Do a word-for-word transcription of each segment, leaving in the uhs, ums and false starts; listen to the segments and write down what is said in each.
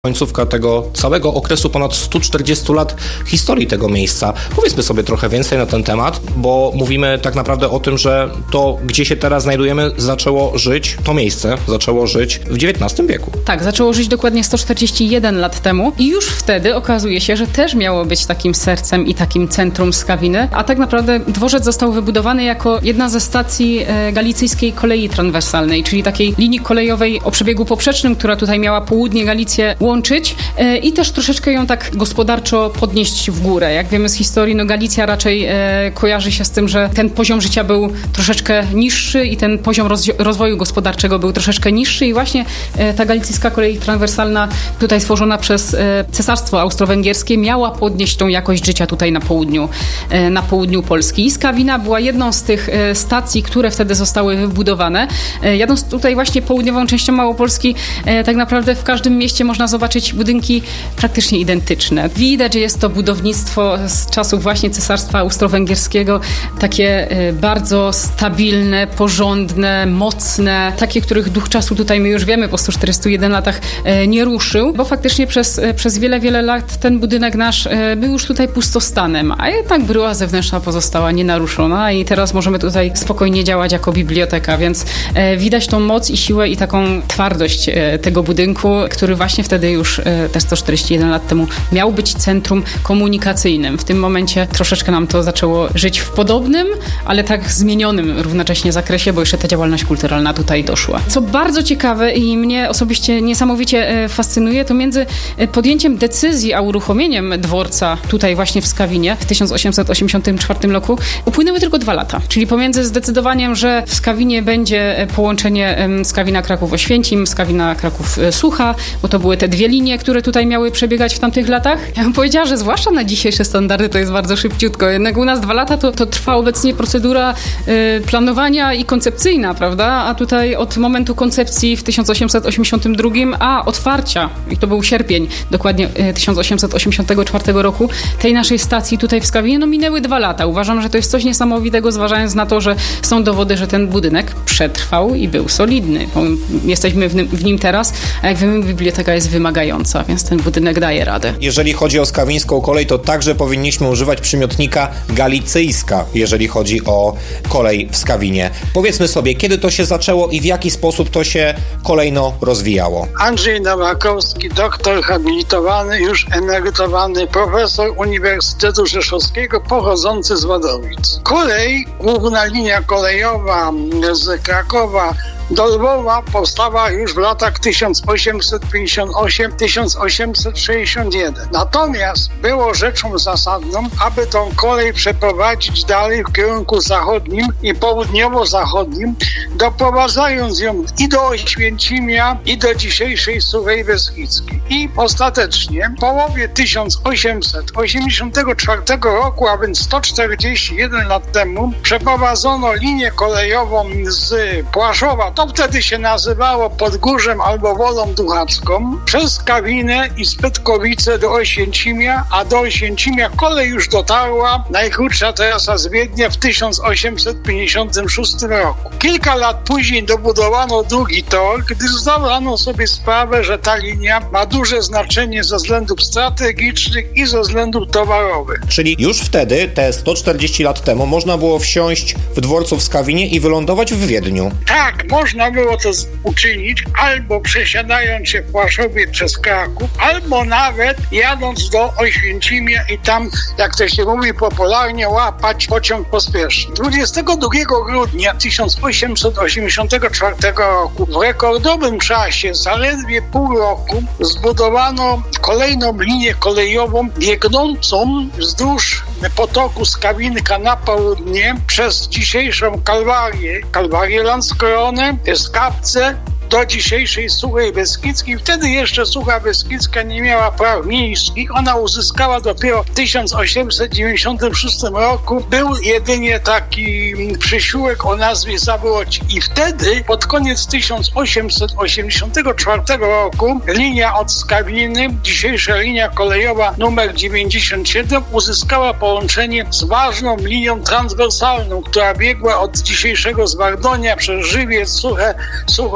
Końcówka tego całego okresu ponad stu czterdziestu lat historii tego miejsca. Powiedzmy sobie trochę więcej na ten temat, bo mówimy tak naprawdę o tym, że to, gdzie się teraz znajdujemy, zaczęło żyć, to miejsce zaczęło żyć w dziewiętnastym wieku. Tak, zaczęło żyć dokładnie sto czterdzieści jeden lat temu i już wtedy okazuje się, że też miało być takim sercem i takim centrum Skawiny, a tak naprawdę dworzec został wybudowany jako jedna ze stacji e, galicyjskiej kolei transwersalnej, czyli takiej linii kolejowej o przebiegu poprzecznym, która tutaj miała południe Galicję łączyć e, i też troszeczkę ją tak gospodarczo podnieść w górę. Jak wiemy z historii, no Galicja raczej e, kojarzy się z tym, że ten poziom życia był troszeczkę niższy i ten poziom roz- rozwoju gospodarczego był troszeczkę niższy i właśnie e, ta galicyjska kolej transwersalna tutaj stworzona przez e, Cesarstwo Austro-Węgierskie miała podnieść tą jakość życia tutaj na południu, e, na południu Polski. I Skawina była jedną z tych e, stacji, które wtedy zostały wybudowane. E, jadąc tutaj właśnie południową częścią Małopolski, e, tak naprawdę w każdym mieście można zobaczyć budynki praktycznie identyczne. Widać, że jest to budownictwo z czasów właśnie Cesarstwa Austro-Węgierskiego, takie e, bardzo stabilne, porządne, mocne, takie, których duch czasu tutaj my już wiemy po stu czterdziestu jeden latach e, nie ruszył, bo faktycznie przez, e, przez wiele, wiele lat ten budynek nasz e, był już tutaj pustostanem, a jednak bryła zewnętrzna pozostała nienaruszona i teraz możemy tutaj spokojnie działać jako biblioteka, więc e, widać tą moc i siłę i taką twardość e, tego budynku, który właśnie wtedy już e, te sto czterdzieści jeden lat temu miał być centrum komunikacyjnym. W tym momencie troszeczkę nam to zaczęło żyć w podobnym, ale tak zmienionym równocześnie zakresie, bo jeszcze ta działalność kulturalna tutaj doszła. Co bardzo ciekawe i mnie osobiście niesamowicie fascynuje, to między podjęciem decyzji a uruchomieniem dworca tutaj właśnie w Skawinie w tysiąc osiemset osiemdziesiątym czwartym roku upłynęły tylko dwa lata. Czyli pomiędzy zdecydowaniem, że w Skawinie będzie połączenie Skawina-Kraków-Oświęcim, Skawina-Kraków-Sucha, bo to były te dwie linie, które tutaj miały przebiegać w tamtych latach. Ja bym powiedziała, że zwłaszcza na dzisiejsze standardy to jest bardzo szybciutko. Jednak u nas dwa lata to, to trwa obecnie procedura y, planowania i koncepcyjna, prawda? A tutaj od momentu koncepcji w tysiąc osiemset osiemdziesiątym drugim, a otwarcia, i to był sierpień dokładnie y, tysiąc osiemset osiemdziesiątego czwartego roku, tej naszej stacji tutaj w Skawinie, no minęły dwa lata. Uważam, że to jest coś niesamowitego, zważając na to, że są dowody, że ten budynek przetrwał i był solidny. Bo jesteśmy w nim, w nim teraz, a jak wiemy, biblioteka jest wymagająca, więc ten budynek daje radę. Jeżeli chodzi o skawińską kolej, to także powinniśmy używać przymiotnika galicyjska, jeżeli chodzi o kolej w Skawinie. Powiedzmy sobie, kiedy to się zaczęło i w jaki sposób to się kolejno rozwijało. Andrzej Nowakowski, doktor habilitowany, już emerytowany, profesor Uniwersytetu Rzeszowskiego, pochodzący z Wadowic. Kolej, główna linia kolejowa z Krakowa do Lwowa powstała już w latach tysiąc osiemset pięćdziesiąt osiem do tysiąc osiemset sześćdziesiąt jeden. Natomiast było rzeczą zasadną, aby tą kolej przeprowadzić dalej w kierunku zachodnim i południowo-zachodnim, doprowadzając ją i do Oświęcimia, i do dzisiejszej Suchej Beskidzkiej. I ostatecznie w połowie tysiąc osiemset osiemdziesiątego czwartego roku, a więc sto czterdzieści jeden lat temu, przeprowadzono linię kolejową z Płaszowa, to wtedy się nazywało Podgórzem albo Wolą Duchacką, przez Skawinę i Spytkowice do Oświęcimia, a do Oświęcimia kolej już dotarła, najkrótsza trasa z Wiednia, w tysiąc osiemset pięćdziesiątym szóstym roku. Kilka lat później dobudowano drugi tor, gdyż zdano sobie sprawę, że ta linia ma duże znaczenie ze względów strategicznych i ze względów towarowych. Czyli już wtedy, te sto czterdzieści lat temu, można było wsiąść w dworcu w Skawinie i wylądować w Wiedniu. Tak, można było to uczynić albo przesiadając się w Płaszowie przez Kraków, albo nawet jadąc do Oświęcimia i tam, jak to się mówi popularnie, łapać pociąg pospieszny. dwudziestego drugiego grudnia tysiąc osiemset osiemdziesiątego czwartego roku w rekordowym czasie, zaledwie pół roku, zbudowano kolejną linię kolejową biegnącą wzdłuż potoku Skawinka na południe przez dzisiejszą Kalwarię, Kalwarię Landskrone, Skawce, do dzisiejszej Suchej Beskidzkiej. Wtedy jeszcze Sucha Beskidzka nie miała praw miejskich. Ona uzyskała dopiero w tysiąc osiemset dziewięćdziesiątym szóstym roku. Był jedynie taki przysiłek o nazwie Zawłoci. I wtedy, pod koniec tysiąc osiemset osiemdziesiątego czwartego roku, linia od Skawiny, dzisiejsza linia kolejowa numer dziewięćdziesiąt siedem, uzyskała połączenie z ważną linią transwersalną, która biegła od dzisiejszego Zwardonia przez Żywiec, Suche, Suchą Rapę,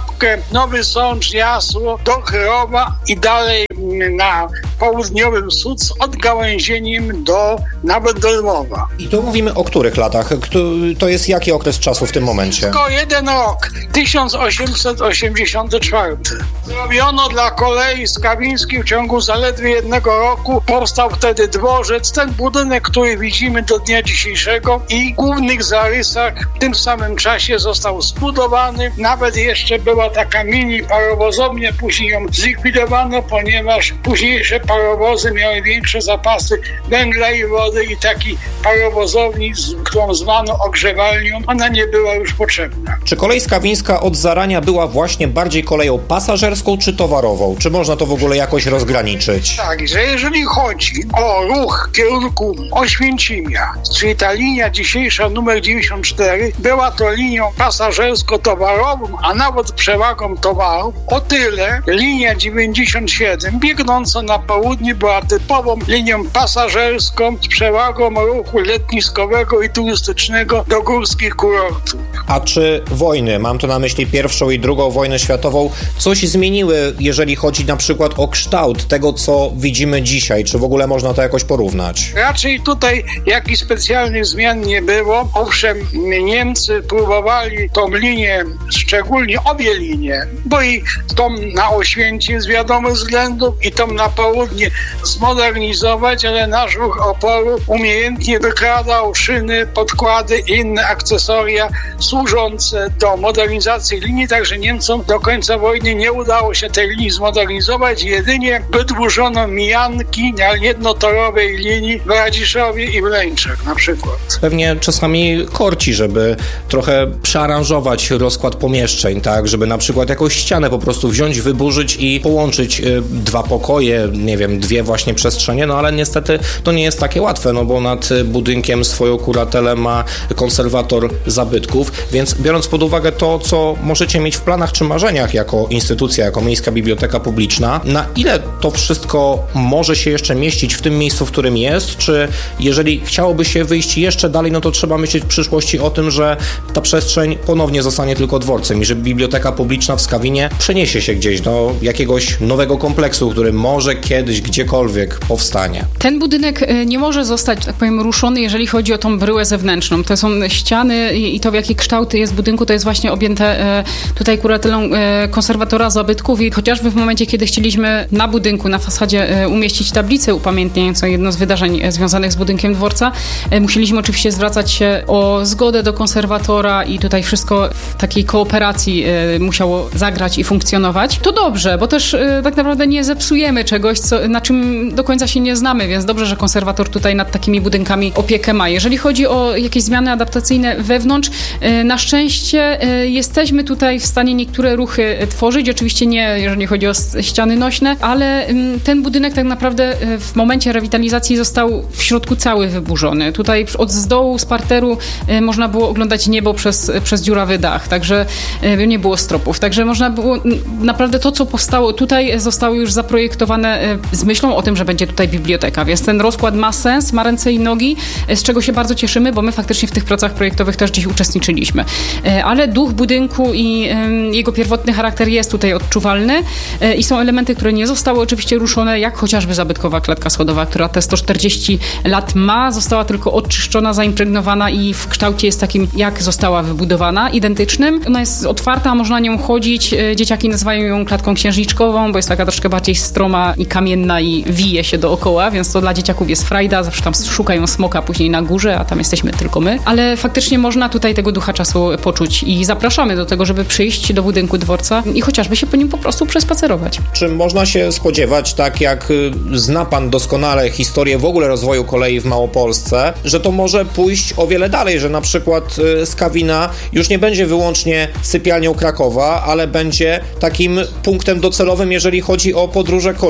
Konopkę, Nowy Sącz, Jasło, do Chyrowa i dalej na południowym Słup z odgałęzieniem do nawet do Lwowa. I tu mówimy o których latach? To jest jaki okres czasu w tym momencie? Tylko jeden rok, tysiąc osiemset osiemdziesiąty czwarty. Zrobiono dla kolei skawińskiej w ciągu zaledwie jednego roku. Powstał wtedy dworzec, ten budynek, który widzimy do dnia dzisiejszego i w głównych zarysach w tym samym czasie został zbudowany. Nawet jeszcze była taka mini parowozownia, później ją zlikwidowano, ponieważ późniejsze parowozy miały większe zapasy węgla i wody i taki parowozowni, którą zwano ogrzewalnią, ona nie była już potrzebna. Czy kolej skawińska od zarania była właśnie bardziej koleją pasażerską czy towarową? Czy można to w ogóle jakoś rozgraniczyć? Tak, że jeżeli chodzi o ruch w kierunku Oświęcimia, czyli ta linia dzisiejsza numer dziewięćdziesiąt cztery, była to linią pasażersko-towarową, a nawet przewagą towarów. O tyle linia dziewięćdziesiąt siedem biegnąca na południe była typową linią pasażerską z przewagą ruchu letniskowego i turystycznego do górskich kurortów. A czy wojny, mam tu na myśli pierwszą i drugą wojnę światową, coś zmieniły, jeżeli chodzi na przykład o kształt tego, co widzimy dzisiaj? Czy w ogóle można to jakoś porównać? Raczej tutaj jakichś specjalnych zmian nie było. Owszem, Niemcy próbowali tą linię, szczególnie obie linie, bo i tą na Oświęcim z wiadomych względów i tą na południe zmodernizować, ale nasz ruch oporu umiejętnie wykradał szyny, podkłady i inne akcesoria służące do modernizacji linii, także Niemcom do końca wojny nie udało się tej linii zmodernizować, jedynie wydłużono mijanki na jednotorowej linii w Radziszowie i w Leńczach na przykład. Pewnie czasami korci, żeby trochę przearanżować rozkład pomieszczeń, tak, żeby na przykład jakąś ścianę po prostu wziąć, wyburzyć i połączyć y, dwa pokoje, nie wiem, dwie właśnie przestrzenie, no ale niestety to nie jest takie łatwe, no bo nad budynkiem swoją kuratelę ma konserwator zabytków, więc biorąc pod uwagę to, co możecie mieć w planach czy marzeniach jako instytucja, jako Miejska Biblioteka Publiczna, na ile to wszystko może się jeszcze mieścić w tym miejscu, w którym jest, czy jeżeli chciałoby się wyjść jeszcze dalej, no to trzeba myśleć w przyszłości o tym, że ta przestrzeń ponownie zostanie tylko dworcem i że Biblioteka Publiczna w Skawinie przeniesie się gdzieś do jakiegoś nowego kompleksu, który może kiedyś gdziekolwiek powstanie. Ten budynek nie może zostać, tak powiem, ruszony, jeżeli chodzi o tą bryłę zewnętrzną. To są ściany i to, w jaki kształt jest budynku, to jest właśnie objęte tutaj kuratelą konserwatora zabytków i chociażby w momencie, kiedy chcieliśmy na budynku, na fasadzie umieścić tablicę upamiętniającą jedno z wydarzeń związanych z budynkiem dworca, musieliśmy oczywiście zwracać się o zgodę do konserwatora i tutaj wszystko w takiej kooperacji musiało zagrać i funkcjonować. To dobrze, bo też tak naprawdę nie zepsujemy czegoś, co, na czym do końca się nie znamy, więc dobrze, że konserwator tutaj nad takimi budynkami opiekę ma. Jeżeli chodzi o jakieś zmiany adaptacyjne wewnątrz, na szczęście jesteśmy tutaj w stanie niektóre ruchy tworzyć. Oczywiście nie, jeżeli chodzi o ściany nośne, ale ten budynek tak naprawdę w momencie rewitalizacji został w środku cały wyburzony. Tutaj od z dołu, z parteru można było oglądać niebo przez, przez dziurawy dach, także nie było stropów. Także można było, naprawdę to, co powstało tutaj, zostało już zaprojektowane z myślą o tym, że będzie tutaj biblioteka, więc ten rozkład ma sens, ma ręce i nogi, z czego się bardzo cieszymy, bo my faktycznie w tych pracach projektowych też dziś uczestniczyliśmy. Ale duch budynku i jego pierwotny charakter jest tutaj odczuwalny i są elementy, które nie zostały oczywiście ruszone, jak chociażby zabytkowa klatka schodowa, która te sto czterdzieści lat ma, została tylko oczyszczona, zaimpregnowana i w kształcie jest takim, jak została wybudowana, identycznym. Ona jest otwarta, można nią chodzić. Dzieciaki nazywają ją klatką księżniczkową, bo jest taka troszkę bardziej stroma i kamienna i wije się dookoła, więc to dla dzieciaków jest frajda, zawsze tam szukają smoka później na górze, a tam jesteśmy tylko my. Ale faktycznie można tutaj tego ducha czasu poczuć i zapraszamy do tego, żeby przyjść do budynku dworca i chociażby się po nim po prostu przespacerować. Czy można się spodziewać, tak jak zna pan doskonale historię w ogóle rozwoju kolei w Małopolsce, że to może pójść o wiele dalej, że na przykład Skawina już nie będzie wyłącznie sypialnią Krakowa, ale będzie takim punktem docelowym, jeżeli chodzi o podróże koleją?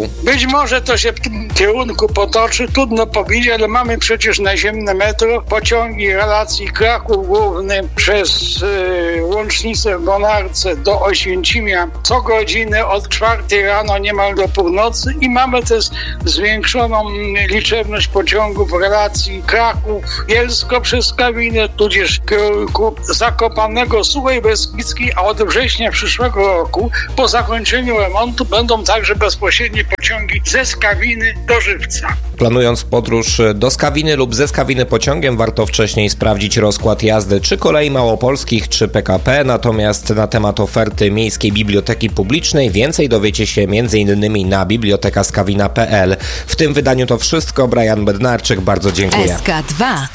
kierunku? Być może to się w tym kierunku potoczy, trudno powiedzieć, ale mamy przecież naziemne metro, pociągi relacji Kraków Główny przez y, łącznicę w Bonarce do Oświęcimia co godzinę od czwartej rano niemal do północy i mamy też zwiększoną liczebność pociągów relacji Kraków-Bielsko przez Skawinę, tudzież w kierunku Zakopanego, Suchej Beskidzkiej, a od września przyszłego roku po zakończeniu remontu będą także bezpośrednie pociągi ze Skawiny do Żywca. Planując podróż do Skawiny lub ze Skawiny pociągiem, warto wcześniej sprawdzić rozkład jazdy czy Kolei Małopolskich, czy P K P. Natomiast na temat oferty Miejskiej Biblioteki Publicznej więcej dowiecie się między innymi na biblioteka skawina kropka p l. W tym wydaniu to wszystko. Brian Bednarczyk, bardzo dziękuję. S K dwa.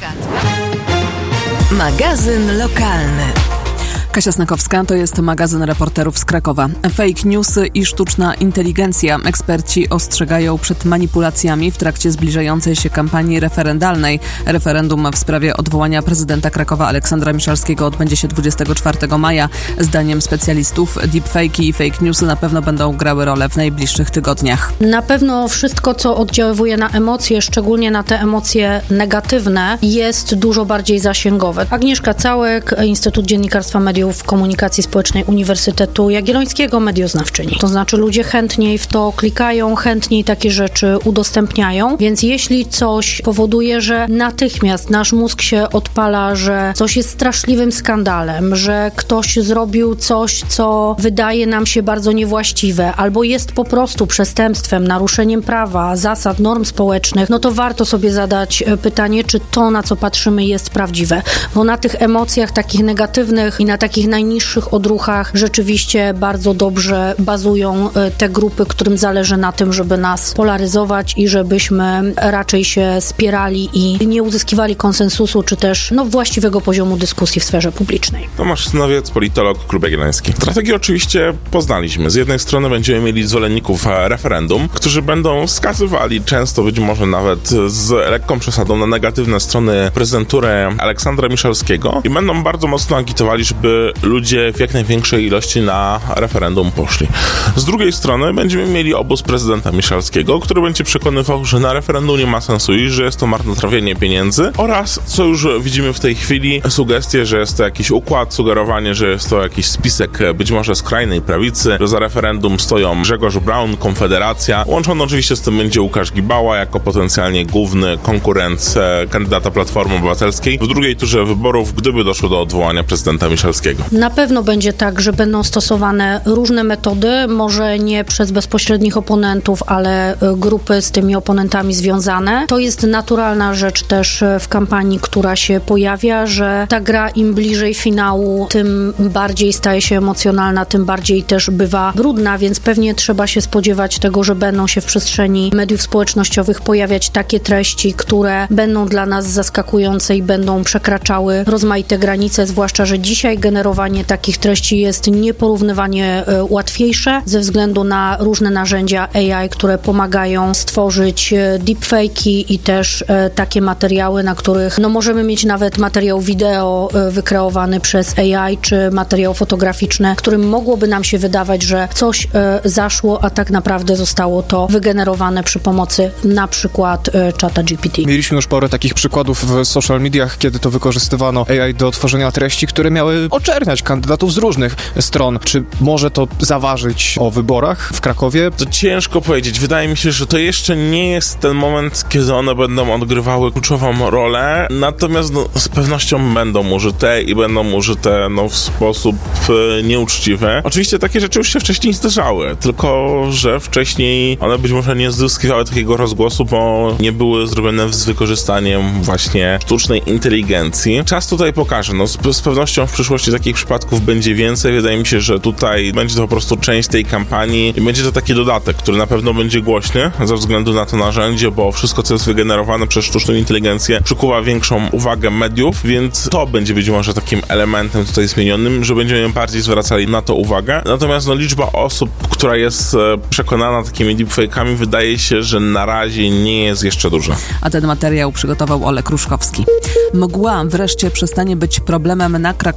Magazyn lokalny. Kasia Snakowska, to jest magazyn reporterów z Krakowa. Fake newsy i sztuczna inteligencja. Eksperci ostrzegają przed manipulacjami w trakcie zbliżającej się kampanii referendalnej. Referendum w sprawie odwołania prezydenta Krakowa Aleksandra Miszalskiego odbędzie się dwudziestego czwartego maja. Zdaniem specjalistów deepfake'i i fake newsy na pewno będą grały rolę w najbliższych tygodniach. Na pewno wszystko, co oddziaływuje na emocje, szczególnie na te emocje negatywne, jest dużo bardziej zasięgowe. Agnieszka Całek, Instytut Dziennikarstwa Mediów Komunikacji Społecznej Uniwersytetu Jagiellońskiego, medioznawczyni. To znaczy ludzie chętniej w to klikają, chętniej takie rzeczy udostępniają, więc jeśli coś powoduje, że natychmiast nasz mózg się odpala, że coś jest straszliwym skandalem, że ktoś zrobił coś, co wydaje nam się bardzo niewłaściwe, albo jest po prostu przestępstwem, naruszeniem prawa, zasad, norm społecznych, no to warto sobie zadać pytanie, czy to, na co patrzymy, jest prawdziwe. Bo na tych emocjach takich negatywnych i na takich najniższych odruchach rzeczywiście bardzo dobrze bazują te grupy, którym zależy na tym, żeby nas polaryzować i żebyśmy raczej się spierali i nie uzyskiwali konsensusu, czy też no, właściwego poziomu dyskusji w sferze publicznej. Tomasz Synowiec, politolog, Klub Jagielloński. Strategię oczywiście poznaliśmy. Z jednej strony będziemy mieli zwolenników referendum, którzy będą wskazywali często, być może nawet z lekką przesadą, na negatywne strony prezydentury Aleksandra Miszalskiego i będą bardzo mocno agitowali, żeby ludzie w jak największej ilości na referendum poszli. Z drugiej strony będziemy mieli obóz prezydenta Miszalskiego, który będzie przekonywał, że na referendum nie ma sensu iść, że jest to marnotrawienie pieniędzy oraz, co już widzimy w tej chwili, sugestie, że jest to jakiś układ, sugerowanie, że jest to jakiś spisek być może skrajnej prawicy, że za referendum stoją Grzegorz Braun, Konfederacja. Łączony oczywiście z tym będzie Łukasz Gibała jako potencjalnie główny konkurent kandydata Platformy Obywatelskiej w drugiej turze wyborów, gdyby doszło do odwołania prezydenta Miszalskiego. Na pewno będzie tak, że będą stosowane różne metody, może nie przez bezpośrednich oponentów, ale grupy z tymi oponentami związane. To jest naturalna rzecz też w kampanii, która się pojawia, że ta gra im bliżej finału, tym bardziej staje się emocjonalna, tym bardziej też bywa brudna, więc pewnie trzeba się spodziewać tego, że będą się w przestrzeni mediów społecznościowych pojawiać takie treści, które będą dla nas zaskakujące i będą przekraczały rozmaite granice, zwłaszcza, że dzisiaj generowanie takich treści jest nieporównywanie łatwiejsze ze względu na różne narzędzia A I, które pomagają stworzyć deepfake'i i też takie materiały, na których no, możemy mieć nawet materiał wideo wykreowany przez A I, czy materiał fotograficzny, którym mogłoby nam się wydawać, że coś zaszło, a tak naprawdę zostało to wygenerowane przy pomocy na przykład czata G P T. Mieliśmy już parę takich przykładów w social mediach, kiedy to wykorzystywano A I do tworzenia treści, które miały oczerniać kandydatów z różnych stron. Czy może to zaważyć o wyborach w Krakowie? To ciężko powiedzieć. Wydaje mi się, że to jeszcze nie jest ten moment, kiedy one będą odgrywały kluczową rolę, natomiast no, z pewnością będą użyte i będą użyte no, w sposób e, nieuczciwy. Oczywiście takie rzeczy już się wcześniej zdarzały, tylko że wcześniej one być może nie zyskiwały takiego rozgłosu, bo nie były zrobione z wykorzystaniem właśnie sztucznej inteligencji. Czas tutaj pokaże. No, z, z pewnością w przyszłości takich przypadków będzie więcej. Wydaje mi się, że tutaj będzie to po prostu część tej kampanii i będzie to taki dodatek, który na pewno będzie głośny ze względu na to narzędzie, bo wszystko, co jest wygenerowane przez sztuczną inteligencję, przykuwa większą uwagę mediów, więc to będzie być może takim elementem tutaj zmienionym, że będziemy bardziej zwracali na to uwagę. Natomiast no, liczba osób, która jest przekonana takimi deepfake'ami, wydaje się, że na razie nie jest jeszcze duża. A ten materiał przygotował Olek Ruszkowski. Mgła wreszcie przestanie być problemem na krakowskim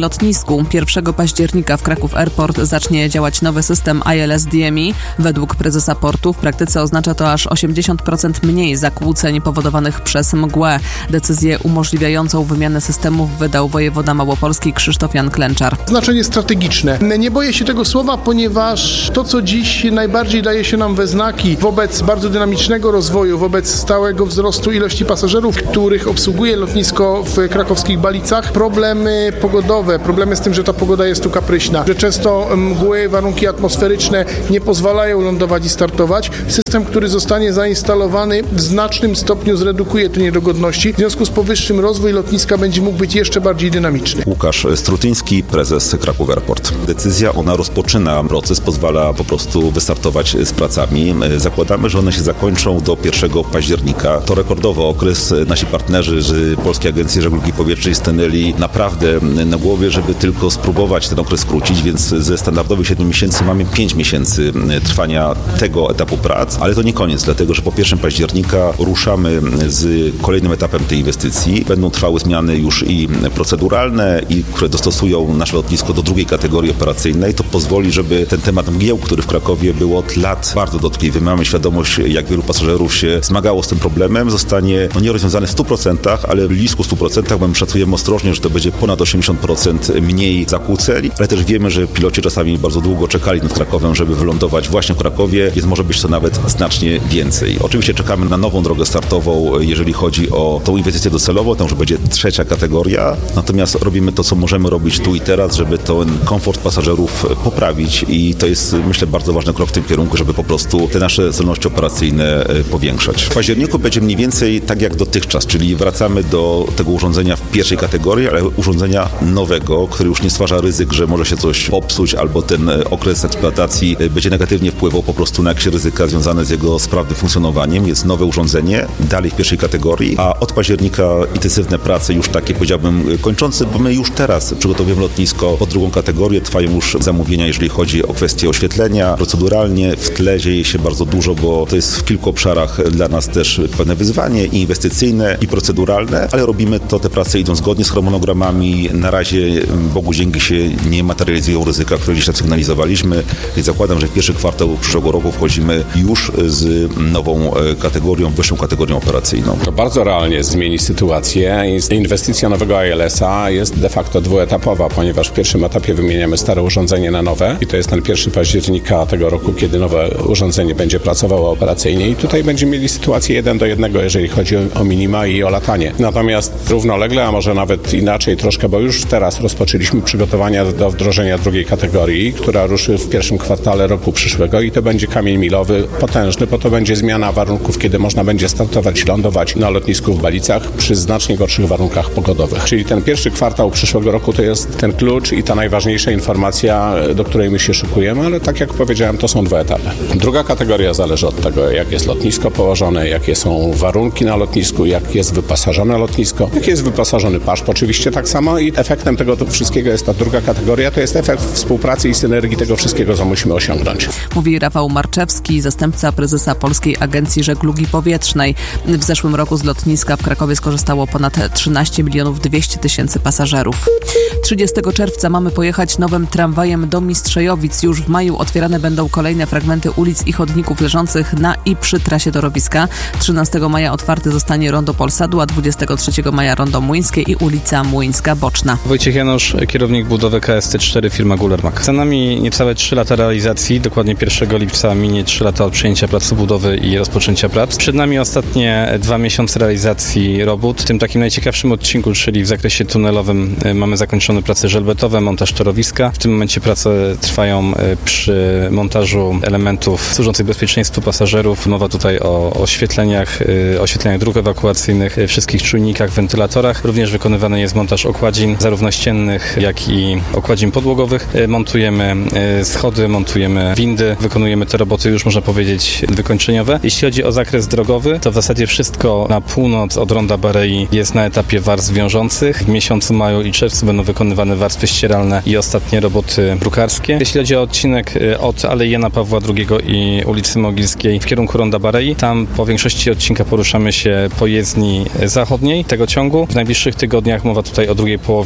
lotnisku. pierwszego października w Kraków Airport zacznie działać nowy system I L S D M I. Według prezesa portu w praktyce oznacza to aż osiemdziesiąt procent mniej zakłóceń powodowanych przez mgłę. Decyzję umożliwiającą wymianę systemów wydał wojewoda małopolski Krzysztof Jan Klęczar. Znaczenie strategiczne. Nie boję się tego słowa, ponieważ to, co dziś najbardziej daje się nam we znaki wobec bardzo dynamicznego rozwoju, wobec stałego wzrostu ilości pasażerów, których obsługuje lotnisko w krakowskich Balicach, problemy pogodowe, problemy z tym, że ta pogoda jest tu kapryśna, że często mgły, warunki atmosferyczne nie pozwalają lądować i startować. System, który zostanie zainstalowany, w znacznym stopniu zredukuje te niedogodności. W związku z powyższym rozwój lotniska będzie mógł być jeszcze bardziej dynamiczny. Łukasz Strutyński, prezes Kraków Airport. Decyzja, ona rozpoczyna proces, pozwala po prostu wystartować z pracami. Zakładamy, że one się zakończą do pierwszego października. To rekordowy okres. Nasi partnerzy z Polskiej Agencji Żeglugi Powietrznej stanęli naprawdę na głowie, żeby tylko spróbować ten okres skrócić, więc ze standardowych siedmiu miesięcy mamy pięć miesięcy trwania tego etapu prac, ale to nie koniec, dlatego że po pierwszego października ruszamy z kolejnym etapem tej inwestycji. Będą trwały zmiany już i proceduralne, i które dostosują nasze lotnisko do drugiej kategorii operacyjnej. To pozwoli, żeby ten temat mgieł, który w Krakowie był od lat bardzo dotkliwy, mamy świadomość, jak wielu pasażerów się zmagało z tym problemem, zostanie no, nie rozwiązany w stu procentach, ale w blisku stu procentach, bo my szacujemy ostrożnie, że to będzie ponad osiemdziesiąt procent mniej zakłóceń, ale też wiemy, że piloci czasami bardzo długo czekali nad Krakowem, żeby wylądować właśnie w Krakowie, więc może być to nawet znacznie więcej. Oczywiście czekamy na nową drogę startową, jeżeli chodzi o tą inwestycję docelową, to już będzie trzecia kategoria, natomiast robimy to, co możemy robić tu i teraz, żeby ten komfort pasażerów poprawić i to jest, myślę, bardzo ważny krok w tym kierunku, żeby po prostu te nasze zdolności operacyjne powiększać. W październiku będzie mniej więcej tak jak dotychczas, czyli wracamy do tego urządzenia w pierwszej kategorii, ale urządzenia nowego, który już nie stwarza ryzyk, że może się coś popsuć albo ten okres eksploatacji będzie negatywnie wpływał po prostu na jakieś ryzyka związane z jego sprawnym funkcjonowaniem. Jest nowe urządzenie, dalej w pierwszej kategorii, a od października intensywne prace już takie, powiedziałbym, kończące, bo my już teraz przygotowujemy lotnisko pod drugą kategorię, trwają już zamówienia, jeżeli chodzi o kwestie oświetlenia. Proceduralnie w tle dzieje się bardzo dużo, bo to jest w kilku obszarach dla nas też pewne wyzwanie i inwestycyjne, i proceduralne, ale robimy to, te prace idą zgodnie z harmonogramami. Na razie, Bogu dzięki, się nie materializują ryzyka, które gdzieś tam sygnalizowaliśmy, więc zakładam, że w pierwszy kwartał przyszłego roku wchodzimy już z nową kategorią, wyższą kategorią operacyjną. To bardzo realnie zmieni sytuację. Inwestycja nowego I L S a jest de facto dwuetapowa, ponieważ w pierwszym etapie wymieniamy stare urządzenie na nowe i to jest ten pierwszy października tego roku, kiedy nowe urządzenie będzie pracowało operacyjnie i tutaj będziemy mieli sytuację jeden do jednego, jeżeli chodzi o minima i o latanie. Natomiast równolegle, a może nawet inaczej troszkę, bo już teraz rozpoczęliśmy przygotowania do wdrożenia drugiej kategorii, która ruszy w pierwszym kwartale roku przyszłego i to będzie kamień milowy potężny, bo to będzie zmiana warunków, kiedy można będzie startować i lądować na lotnisku w Balicach przy znacznie gorszych warunkach pogodowych. Czyli ten pierwszy kwartał przyszłego roku to jest ten klucz i ta najważniejsza informacja, do której my się szykujemy, ale tak jak powiedziałem, to są dwa etapy. Druga kategoria zależy od tego, jak jest lotnisko położone, jakie są warunki na lotnisku, jak jest wyposażone lotnisko, jak jest wyposażony paszport, oczywiście tak samo i efektem tego wszystkiego jest ta druga kategoria, to jest efekt współpracy i synergii tego wszystkiego, co musimy osiągnąć. Mówi Rafał Marczewski, zastępca prezesa Polskiej Agencji Żeglugi Powietrznej. W zeszłym roku z lotniska w Krakowie skorzystało ponad trzynaście milionów dwieście tysięcy pasażerów. trzydziestego czerwca mamy pojechać nowym tramwajem do Mistrzejowic. Już w maju otwierane będą kolejne fragmenty ulic i chodników leżących na i przy trasie torowiska. trzynastego maja otwarty zostanie rondo Polsadu, a dwudziestego trzeciego maja rondo Młyńskie i ulica Młyńska Boczna. Wojciech Janusz, kierownik budowy K S T cztery, firma Gullermak. Za nami niecałe trzy lata realizacji, dokładnie pierwszego lipca minie trzy lata od przyjęcia placu budowy i rozpoczęcia prac. Przed nami ostatnie dwa miesiące realizacji robót. W tym takim najciekawszym odcinku, czyli w zakresie tunelowym, mamy zakończone prace żelbetowe, montaż torowiska. W tym momencie prace trwają przy montażu elementów służących bezpieczeństwu pasażerów. Mowa tutaj o oświetleniach, oświetleniach dróg ewakuacyjnych, wszystkich czujnikach, wentylatorach. Również wykonywany jest montaż okładzin, zarówno ściennych, jak i okładzin podłogowych. Montujemy schody, montujemy windy, wykonujemy te roboty już, można powiedzieć, wykończeniowe. Jeśli chodzi o zakres drogowy, to w zasadzie wszystko na północ od ronda Barei jest na etapie warstw wiążących. W miesiącu maju i czerwcu będą wykonywane warstwy ścieralne i ostatnie roboty brukarskie. Jeśli chodzi o odcinek od Alei Jana Pawła drugiego i ulicy Mogilskiej w kierunku ronda Barei, tam po większości odcinka poruszamy się po jezdni zachodniej tego ciągu. W najbliższych tygodniach, mowa tutaj o drugiej połowie i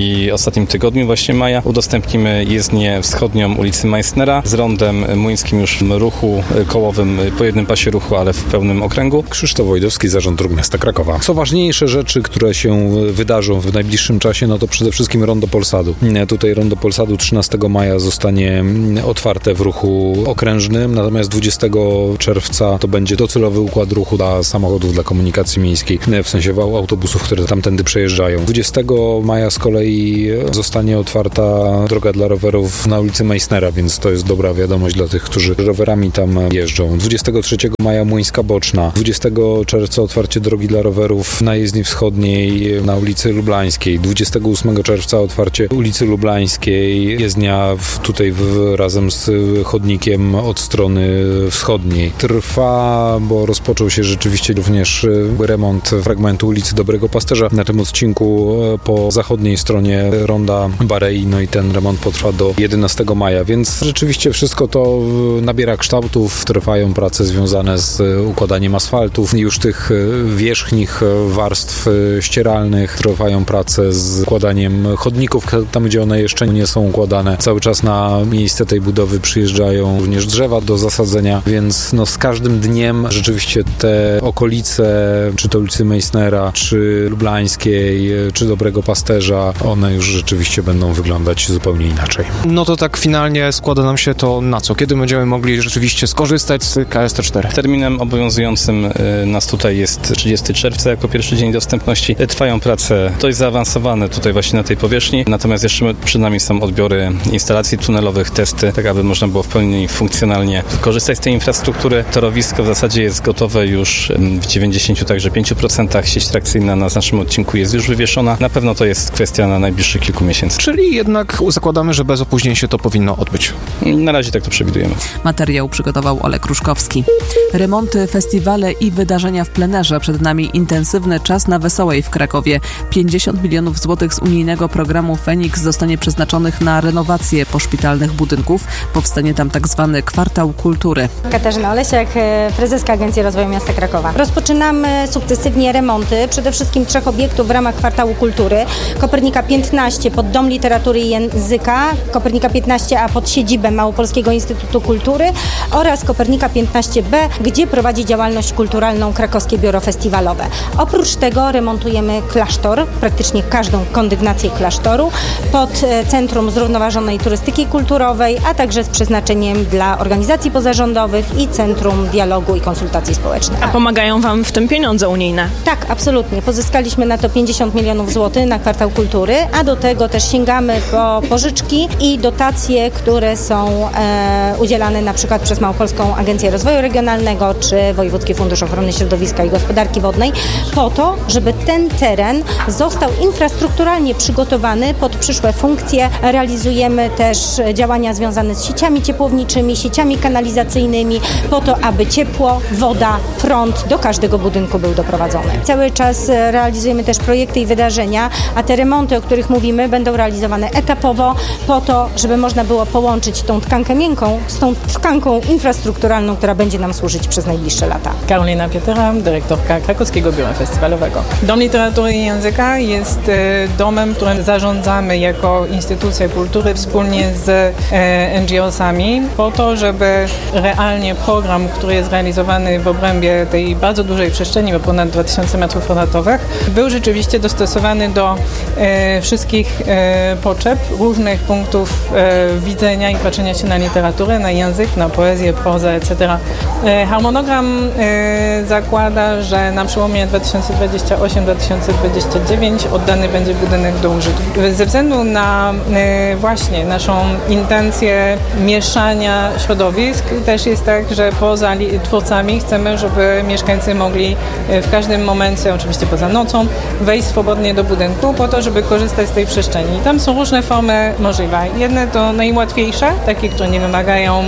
i ostatnim tygodniu właśnie maja udostępnimy jezdnię wschodnią ulicy Meissnera z rondem młyńskim już w ruchu kołowym po jednym pasie ruchu, ale w pełnym okręgu. Krzysztof Wojdowski, Zarząd Dróg Miasta Krakowa. Co ważniejsze rzeczy, które się wydarzą w najbliższym czasie, no to przede wszystkim rondo Polsadu. Tutaj rondo Polsadu trzynastego maja zostanie otwarte w ruchu okrężnym, natomiast dwudziestego czerwca to będzie docelowy układ ruchu dla samochodów, dla komunikacji miejskiej, w sensie autobusów, które tamtędy przejeżdżają. dwudziestego maja z kolei zostanie otwarta droga dla rowerów na ulicy Meissnera, więc to jest dobra wiadomość dla tych, którzy rowerami tam jeżdżą. dwudziestego trzeciego maja Młyńska Boczna. dwudziestego czerwca otwarcie drogi dla rowerów na jezdni wschodniej na ulicy Lublańskiej. dwudziestego ósmego czerwca otwarcie ulicy Lublańskiej. Jezdnia w, tutaj w, razem z chodnikiem od strony wschodniej. Trwa, bo rozpoczął się rzeczywiście również remont fragmentu ulicy Dobrego Pasterza na tym odcinku po zachodniej stronie ronda Barei, no i ten remont potrwa do jedenastego maja, więc rzeczywiście wszystko to nabiera kształtów, trwają prace związane z układaniem asfaltów, już tych wierzchnich warstw ścieralnych, trwają prace z układaniem chodników, tam gdzie one jeszcze nie są układane. Cały czas na miejsce tej budowy przyjeżdżają również drzewa do zasadzenia, więc no z każdym dniem rzeczywiście te okolice, czy to ulicy Meissnera, czy Lublańskiej, czy Dobrego Pasterza, one już rzeczywiście będą wyglądać zupełnie inaczej. No to tak finalnie składa nam się to na co? Kiedy będziemy mogli rzeczywiście skorzystać z K S T cztery? Terminem obowiązującym nas tutaj jest trzydziestego czerwca jako pierwszy dzień dostępności. Trwają prace dość zaawansowane tutaj właśnie na tej powierzchni, natomiast jeszcze przed nami są odbiory instalacji tunelowych, testy, tak aby można było w pełni funkcjonalnie korzystać z tej infrastruktury. Torowisko w zasadzie jest gotowe już w dziewięćdziesięciu także pięciu procentach. Sieć trakcyjna na naszym odcinku jest już wywieszona. Na pewno to jest kwestia na najbliższych kilku miesięcy. Czyli jednak zakładamy, że bez opóźnień się to powinno odbyć. Na razie tak to przewidujemy. Materiał przygotował Olek Ruszkowski. Remonty, festiwale i wydarzenia w plenerze. Przed nami intensywny czas na Wesołej w Krakowie. pięćdziesiąt milionów złotych z unijnego programu Feniks zostanie przeznaczonych na renowację poszpitalnych budynków. Powstanie tam tak zwany kwartał kultury. Katarzyna Olesiak, prezeska Agencji Rozwoju Miasta Krakowa. Rozpoczynamy sukcesywnie remonty przede wszystkim trzech obiektów w ramach kwartału kultury. Kopernika piętnaście pod Dom Literatury i Języka, Kopernika piętnaście A pod siedzibę Małopolskiego Instytutu Kultury oraz Kopernika piętnaście B, gdzie prowadzi działalność kulturalną Krakowskie Biuro Festiwalowe. Oprócz tego remontujemy klasztor, praktycznie każdą kondygnację klasztoru pod Centrum Zrównoważonej Turystyki Kulturowej, a także z przeznaczeniem dla organizacji pozarządowych i Centrum Dialogu i Konsultacji Społecznych. A pomagają Wam w tym pieniądze unijne? Tak, absolutnie. Pozyskaliśmy na to pięćdziesiąt milionów złotych na kwartał kultury, a do tego też sięgamy po pożyczki i dotacje, które są e, udzielane na przykład przez Małopolską Agencję Rozwoju Regionalnego czy Wojewódzki Fundusz Ochrony Środowiska i Gospodarki Wodnej po to, żeby ten teren został infrastrukturalnie przygotowany pod przyszłe funkcje. Realizujemy też działania związane z sieciami ciepłowniczymi, sieciami kanalizacyjnymi po to, aby ciepło, woda, prąd do każdego budynku był doprowadzony. Cały czas realizujemy też projekty i wydarzenia, a te remonty, o których mówimy, będą realizowane etapowo po to, żeby można było połączyć tą tkankę miękką z tą tkanką infrastrukturalną, która będzie nam służyć przez najbliższe lata. Karolina Pietera, dyrektorka Krakowskiego Biura Festiwalowego. Dom Literatury i Języka jest domem, którym zarządzamy jako instytucja kultury wspólnie z N G O sami po to, żeby realnie program, który jest realizowany w obrębie tej bardzo dużej przestrzeni, bo ponad dwa tysiące metrów kwadratowych, był rzeczywiście dostosowany do e, wszystkich e, potrzeb, różnych punktów e, widzenia i patrzenia się na literaturę, na język, na poezję, prozę, et cetera. E, harmonogram e, zakłada, że na przełomie dwa tysiące dwudziestego ósmego do dwa tysiące dwudziestego dziewiątego oddany będzie budynek do użytku. Ze względu na e, właśnie naszą intencję mieszania środowisk, też jest tak, że poza li, twórcami chcemy, żeby mieszkańcy mogli w każdym momencie, oczywiście poza nocą, wejść swobodnie do budynku po to, żeby korzystać z tej przestrzeni. Tam są różne formy możliwe. Jedne to najłatwiejsze, takie, które nie wymagają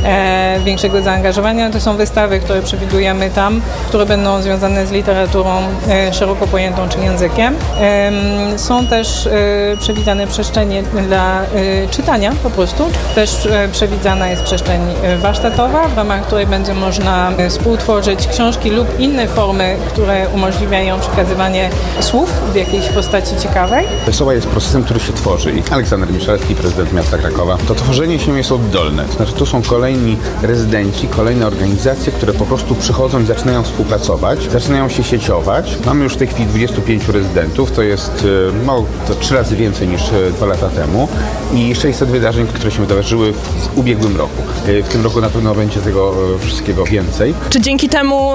e, większego zaangażowania, to są wystawy, które przewidujemy tam, które będą związane z literaturą e, szeroko pojętą czy językiem. E, są też e, przewidziane przestrzenie dla e, czytania po prostu. Też e, przewidziana jest przestrzeń warsztatowa, w ramach której będzie można współtworzyć książki lub inne formy, które umożliwiają przekazywanie słów w jakiejś postaci ciekawej. Wesoła jest procesem, który się tworzy i Aleksander Miszalski, prezydent miasta Krakowa, to tworzenie się jest oddolne. To znaczy tu są kolejni rezydenci, kolejne organizacje, które po prostu przychodzą i zaczynają współpracować, zaczynają się sieciować. Mamy już w tej chwili dwudziestu pięciu rezydentów, to jest no, to trzy razy więcej niż dwa lata temu i sześćset wydarzeń, które się wydarzyły w ubiegłym roku. W tym roku na pewno będzie tego wszystkiego więcej. Czy dzięki temu,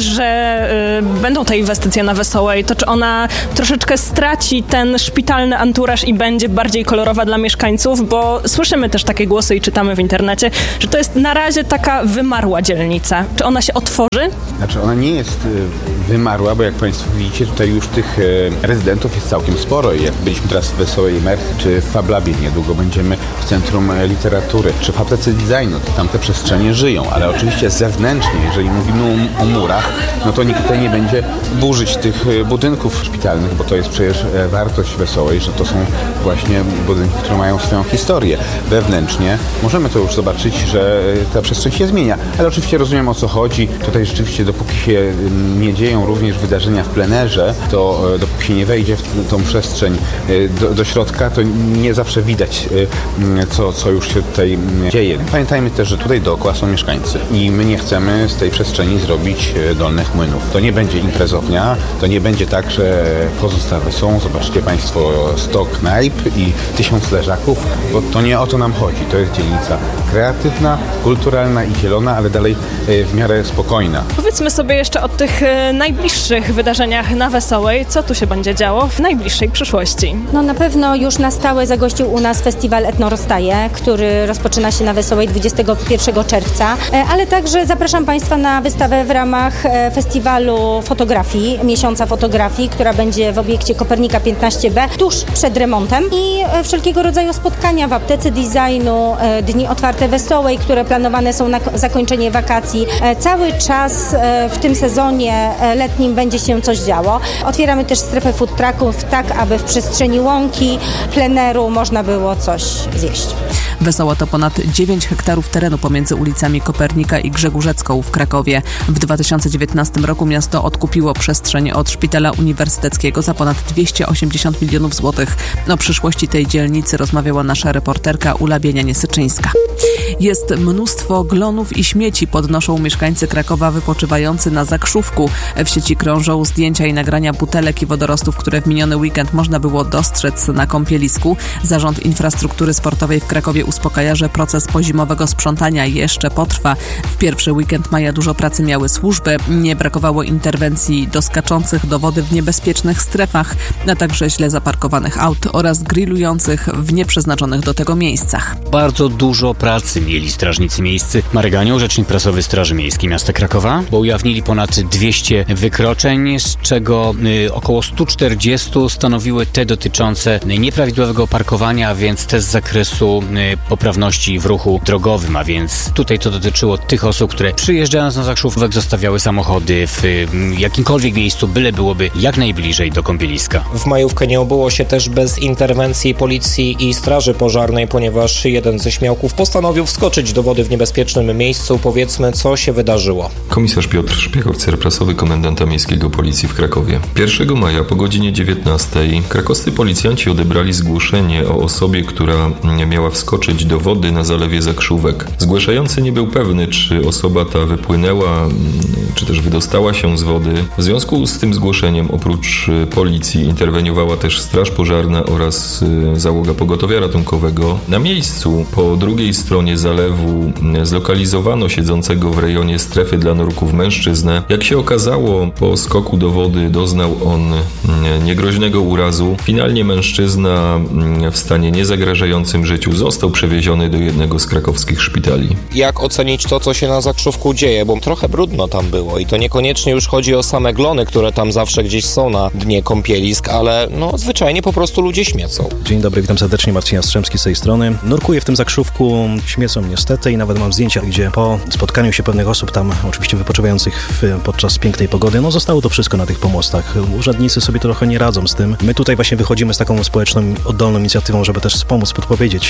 że będą te inwestycje na Wesołej, to czy ona troszeczkę straci ten szpitalny anturaż i będzie bardziej kolorowa dla mieszkańców? Bo słyszymy też takie głosy i czytamy w internecie, że to jest na razie taka wymarła dzielnica. Czy ona się otworzy? Znaczy ona nie jest wymarła, bo jak Państwo widzicie, tutaj już tych rezydentów jest całkiem sporo i jak byliśmy teraz w Wesołej Merch czy w FabLabie, niedługo będziemy w Centrum Literatury czy w Aptece Designu, to tam te przestrzenie żyją, ale oczywiście zewnętrznie, jeżeli mówimy o, o murach, no to nikt tutaj nie będzie burzyć tych budynków szpitalnych, bo to jest przecież wartość Wesołej, że to są właśnie budynki, które mają swoją historię. Wewnętrznie możemy to już zobaczyć, że ta przestrzeń się zmienia, ale oczywiście rozumiem, o co chodzi. Tutaj rzeczywiście dopóki się nie dzieją również wydarzenia w plenerze, to dopóki się nie wejdzie w tą przestrzeń do, do środka, to nie zawsze widać, co, co już się tutaj dzieje. Pamiętajmy też, że tutaj dookoła są mieszkańcy i my nie chcemy z tej przestrzeni zrobić dolnych młynów. To nie będzie imprezownia, to nie będzie tak, że pozostałe są, zobaczcie Państwo, sto knajp i tysiąc leżaków, bo to nie o to nam chodzi. To jest dzielnica kreatywna, kulturalna i zielona, ale dalej w miarę spokojna. Powiedzmy sobie jeszcze o tych najbliższych wydarzeniach na Wesołej. Co tu się będzie działo w najbliższej przyszłości? No na pewno już na stałe zagościł u nas festiwal Etno Rozstaje, który rozpoczyna się na Wesołej dwudziestego pierwszego czerwca, ale także zapraszam Państwa na wystawę w ramach festiwalu fotografii, miesiąca fotografii, która będzie w obiekcie Kopernika piętnaście B tuż przed remontem i wszelkiego rodzaju spotkania w Aptece Designu, dni otwarte Wesołej, które planowane są na zakończenie wakacji. Cały czas w tym sezonie letnim będzie się coś działo. Otwieramy też strefę food trucków, tak aby w przestrzeni łąki, pleneru można było coś zjeść. Wesoła to ponad dziewięć hektarów terenu pomiędzy ulicami Kopernika i Grzegórzecką w Krakowie. W dwa tysiące dziewiętnastym roku miasto odkupiło przestrzeń od Szpitala Uniwersyteckiego za ponad dwieście osiemdziesiąt milionów złotych. O przyszłości tej dzielnicy rozmawiała nasza reporterka Ula Bienianie-Syczyńska. Jest mnóstwo glonów i śmieci, podnoszą mieszkańcy Krakowa wypoczywający na Zakrzówku. W sieci krążą zdjęcia i nagrania butelek i wodorostów, które w miniony weekend można było dostrzec na kąpielisku. Zarząd Infrastruktury Sportowej w Krakowie uspokaja, że proces pozimowego sprzątania jeszcze potrwa. W pierwszy weekend maja dużo pracy miały służby. Nie brakowało interwencji do skaczących do wody w niebezpiecznych strefach, a także źle zaparkowanych aut oraz grillujących w nieprzeznaczonych do tego miejscach. Bardzo dużo pracy mieli strażnicy miejscy. Marek Anioł, rzecznik prasowy Straży Miejskiej Miasta Krakowa, bo ujawnili ponad dwieście wykroczeń, z czego y, około sto czterdzieści stanowiły te dotyczące nieprawidłowego parkowania, a więc te z zakresu y, poprawności w ruchu drogowym, a więc tutaj to dotyczyło tych osób, które przyjeżdżając na Zakrzówek zostawiały samochody w y, jakimkolwiek miejscu, byle byłoby jak najbliżej do kąpieliska. W majówkę nie obyło się też bez interwencji policji i straży pożarnej, ponieważ jeden ze śmiałków postanowił wskoczyć do wody w niebezpiecznym miejscu. Powiedzmy, co się wydarzyło. Komisarz Piotr Szpiech, oficer prasowy komendanta miejskiego policji w Krakowie. pierwszego maja po godzinie dziewiętnastej krakowscy policjanci odebrali zgłoszenie o osobie, która miała wskoczyć do wody na zalewie Zakrzówek. Zgłaszający nie był pewny, czy osoba ta wypłynęła, czy też wydostała się z wody. W związku z tym zgłoszeniem oprócz policji interweniowała też straż pożarna oraz załoga pogotowia ratunkowego. Na miejscu po drugiej stronie zalewu zlokalizowano siedzącego w rejonie strefy dla nurków mężczyznę. Jak się okazało, po skoku do wody doznał on niegroźnego urazu. Finalnie mężczyzna w stanie niezagrażającym życiu został przewieziony do jednego z krakowskich szpitali. Jak ocenić to, co się na Zakrzówku dzieje? Bo trochę brudno tam było i to niekoniecznie już chodzi o same glony, które tam zawsze gdzieś są na dnie kąpielisk, ale no zwyczajnie po prostu ludzie śmiecą. Dzień dobry, witam serdecznie, Marcin Jastrzębski z tej strony. Nurkuję w tym Zakrzówku, śmiecą niestety i nawet mam zdjęcia, gdzie po spotkaniu się pewnych osób tam, oczywiście wypoczywających w, podczas pięknej pogody, no zostało to wszystko na tych pomostach. Urzędnicy sobie trochę nie radzą z tym. My tutaj właśnie wychodzimy z taką społeczną, oddolną inicjatywą, żeby też pomóc, podpowiedzieć, co może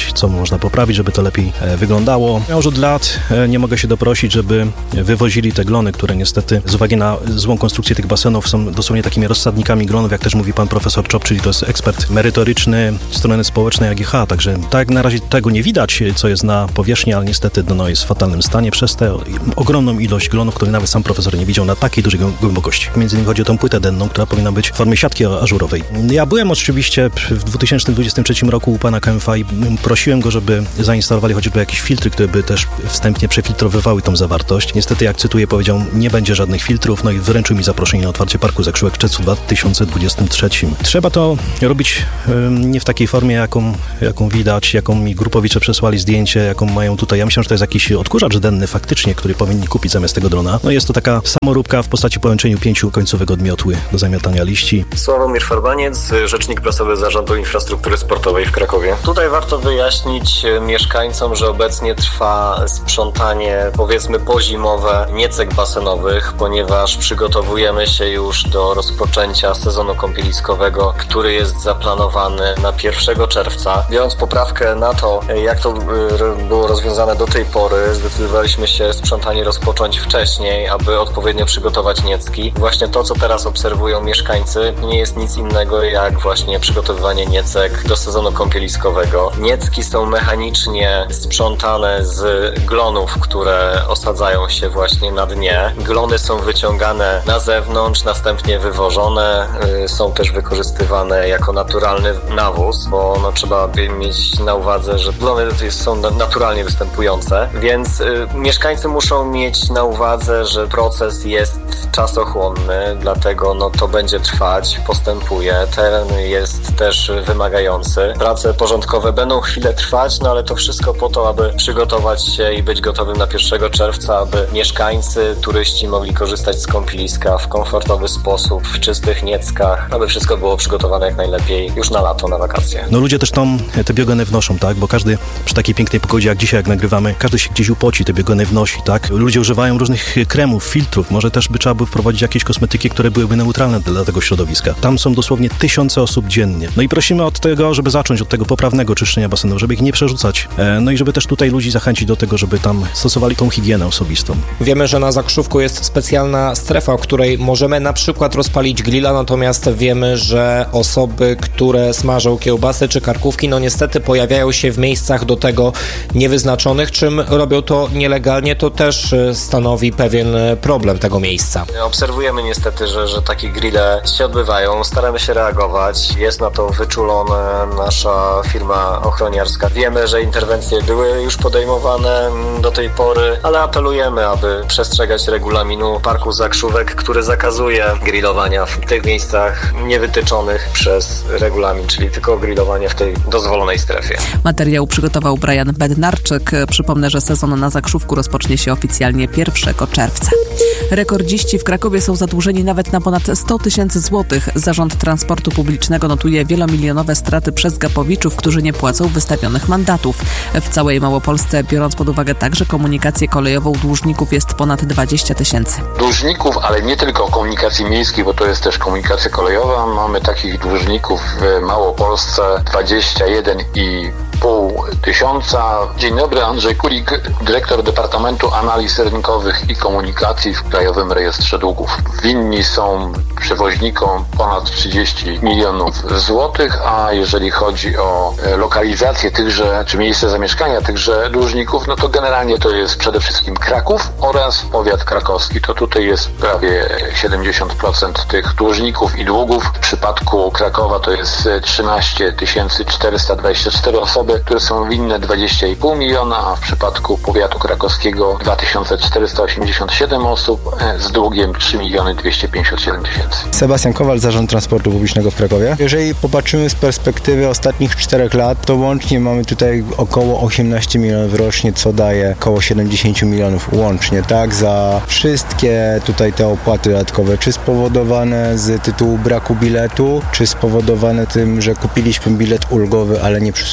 można poprawić, żeby to lepiej wyglądało. Ja już od lat nie mogę się doprosić, żeby wywozili te glony, które niestety z uwagi na złą konstrukcję tych basenów są dosłownie takimi rozsadnikami glonów, jak też mówi pan profesor Czop, czyli to jest ekspert merytoryczny strony społecznej A G H, także tak na razie tego nie widać, co jest na powierzchni, ale niestety no, jest w fatalnym stanie przez tę ogromną ilość glonów, które nawet sam profesor nie widział na takiej dużej głębokości. Między innymi chodzi o tą płytę denną, która powinna być w formie siatki ażurowej. Ja byłem oczywiście w dwa tysiące dwudziestym trzecim roku u pana K M F A i prosiłem go, żeby zainstalowali choćby jakieś filtry, które by też wstępnie przefiltrowywały tą zawartość. Niestety, jak cytuję, powiedział, nie będzie żadnych filtrów, no i wręczył mi zaproszenie na otwarcie Parku Zakrzówek w czerwcu dwa tysiące dwudziestym trzecim. Trzeba to robić nie w takiej formie, jaką, jaką widać, jaką mi grupowicze przesłali zdjęcie, jaką mają tutaj. Ja myślę, że to jest jakiś odkurzacz denny faktycznie, który powinni kupić zamiast tego drona. No jest to taka samoróbka w postaci połączeniu pięciu końcówek od miotły do zamiatania liści. Sławomir Farbaniec, rzecznik prasowy Zarządu Infrastruktury Sportowej w Krakowie. Tutaj warto wyjaśnić mieszkańcom, że obecnie trwa sprzątanie, powiedzmy pozimowe, niecek basenowych, ponieważ przygotowujemy się już do rozpoczęcia sezonu kąpieliskowego, który jest zaplanowany na pierwszego czerwca. Biorąc poprawkę na to, jak to było rozwiązane do tej pory, zdecydowaliśmy się sprzątanie rozpocząć wcześniej, aby odpowiednio przygotować niecki. Właśnie to, co teraz obserwują mieszkańcy, nie jest nic innego jak właśnie przygotowywanie niecek do sezonu kąpieliskowego. Niecki są mechanicznie sprzątane z glonów, które osadzają się właśnie na dnie. Glony są wyciągane na zewnątrz, następnie wywożone. Są też wykorzystywane jako naturalny nawóz, bo no, trzeba mieć na uwadze, że glony są naturalnie występujące, więc y, mieszkańcy muszą mieć na uwadze, że proces jest czasochłonny, dlatego no, to będzie trwać, postępuje, teren jest też wymagający. Prace porządkowe będą chwilę trwać, no ale to wszystko po to, aby przygotować się i być gotowym na pierwszego czerwca, aby mieszkańcy, turyści mogli korzystać z kąpieliska w komfortowy sposób, w czystych nieckach, aby wszystko było przygotowane jak najlepiej już na lato, na wakacje. No ludzie też tą, te biogeny wnoszą, tak, bo każdy przy takiej pięknej pogodzie jak dzisiaj, jak nagrywamy, każdy się gdzieś upoci, te biogeny wnosi, tak. Ludzie używają różnych kremów, filtrów, może też by trzeba było wprowadzić jakieś kosmetyki, które byłyby neutralne dla tego środowiska. Tam są dosłownie tysiące osób dziennie. No i prosimy od tego, żeby zacząć od tego poprawnego czyszczenia basenów, żeby ich nie przerzucać. No i żeby też tutaj ludzi zachęcić do tego, żeby tam stosowali tą higienę osobistą. Wiemy, że na Zakrzówku jest specjalna strefa, w której możemy na przykład rozpalić grilla, natomiast wiemy, że osoby, które smażą kiełbasy czy karkówki, no niestety pojawiają się w miejscach do tego niewyznaczonych, czym robią to nielegalnie, to też stanowi pewien problem tego miejsca. Obserwujemy niestety, że, że takie grille się odbywają, staramy się reagować, jest na to wyczulona nasza firma ochroniarska. Wiemy, że interwencje były już podejmowane do tej pory, ale apelujemy, aby przestrzegać regulaminu Parku Zakrzówek, który zakazuje grillowania w tych miejscach niewytyczonych przez regulamin, czyli tylko grillowanie w tej dozwolonej strefie. Materiał przygotował Brian Bednarczyk. Przypomnę, że sezon na Zakrzówku rozpocznie się oficjalnie pierwszego czerwca. Rekordziści w Krakowie są zadłużeni nawet na ponad sto tysięcy złotych. Zarząd Transportu Publicznego notuje wielomilionowe straty przez gapowiczów, którzy nie płacą wystawionych mandatów. W całej Małopolsce, biorąc pod uwagę także komunikację kolejową, dłużników jest ponad dwadzieścia tysięcy. Dłużników, ale nie tylko komunikacji miejskiej, bo to jest też komunikacja kolejowa. Mamy takich dłużników w Małopolsce dwadzieścia jeden i pół tysiąca. Dzień dobry, Andrzej Kulik, dyrektor Departamentu Analiz Rynkowych i Komunikacji w Krajowym Rejestrze Długów. Winni są przewoźnikom ponad trzydzieści milionów złotych, a jeżeli chodzi o lokalizację tychże, czy miejsce zamieszkania tychże dłużników, no to generalnie to jest przede wszystkim Kraków oraz powiat krakowski. To tutaj jest prawie siedemdziesiąt procent tych dłużników i długów. W przypadku Krakowa to jest trzynaście tysięcy czterysta dwadzieścia cztery osoby, które są winne dwadzieścia i pół miliona, a w przypadku powiatu krakowskiego dwa tysiące czterysta osiemdziesiąt siedem osób z długiem trzy miliony dwieście pięćdziesiąt siedem tysięcy. Sebastian Kowal, Zarząd Transportu Publicznego w Krakowie. Jeżeli popatrzymy z perspektywy ostatnich czterech lat, to łącznie mamy tutaj około osiemnaście milionów rocznie, co daje około siedemdziesiąt milionów łącznie, tak? Za wszystkie tutaj te opłaty dodatkowe, czy spowodowane z tytułu braku biletu, czy spowodowane tym, że kupiliśmy bilet ulgowy, ale nie przysługiwała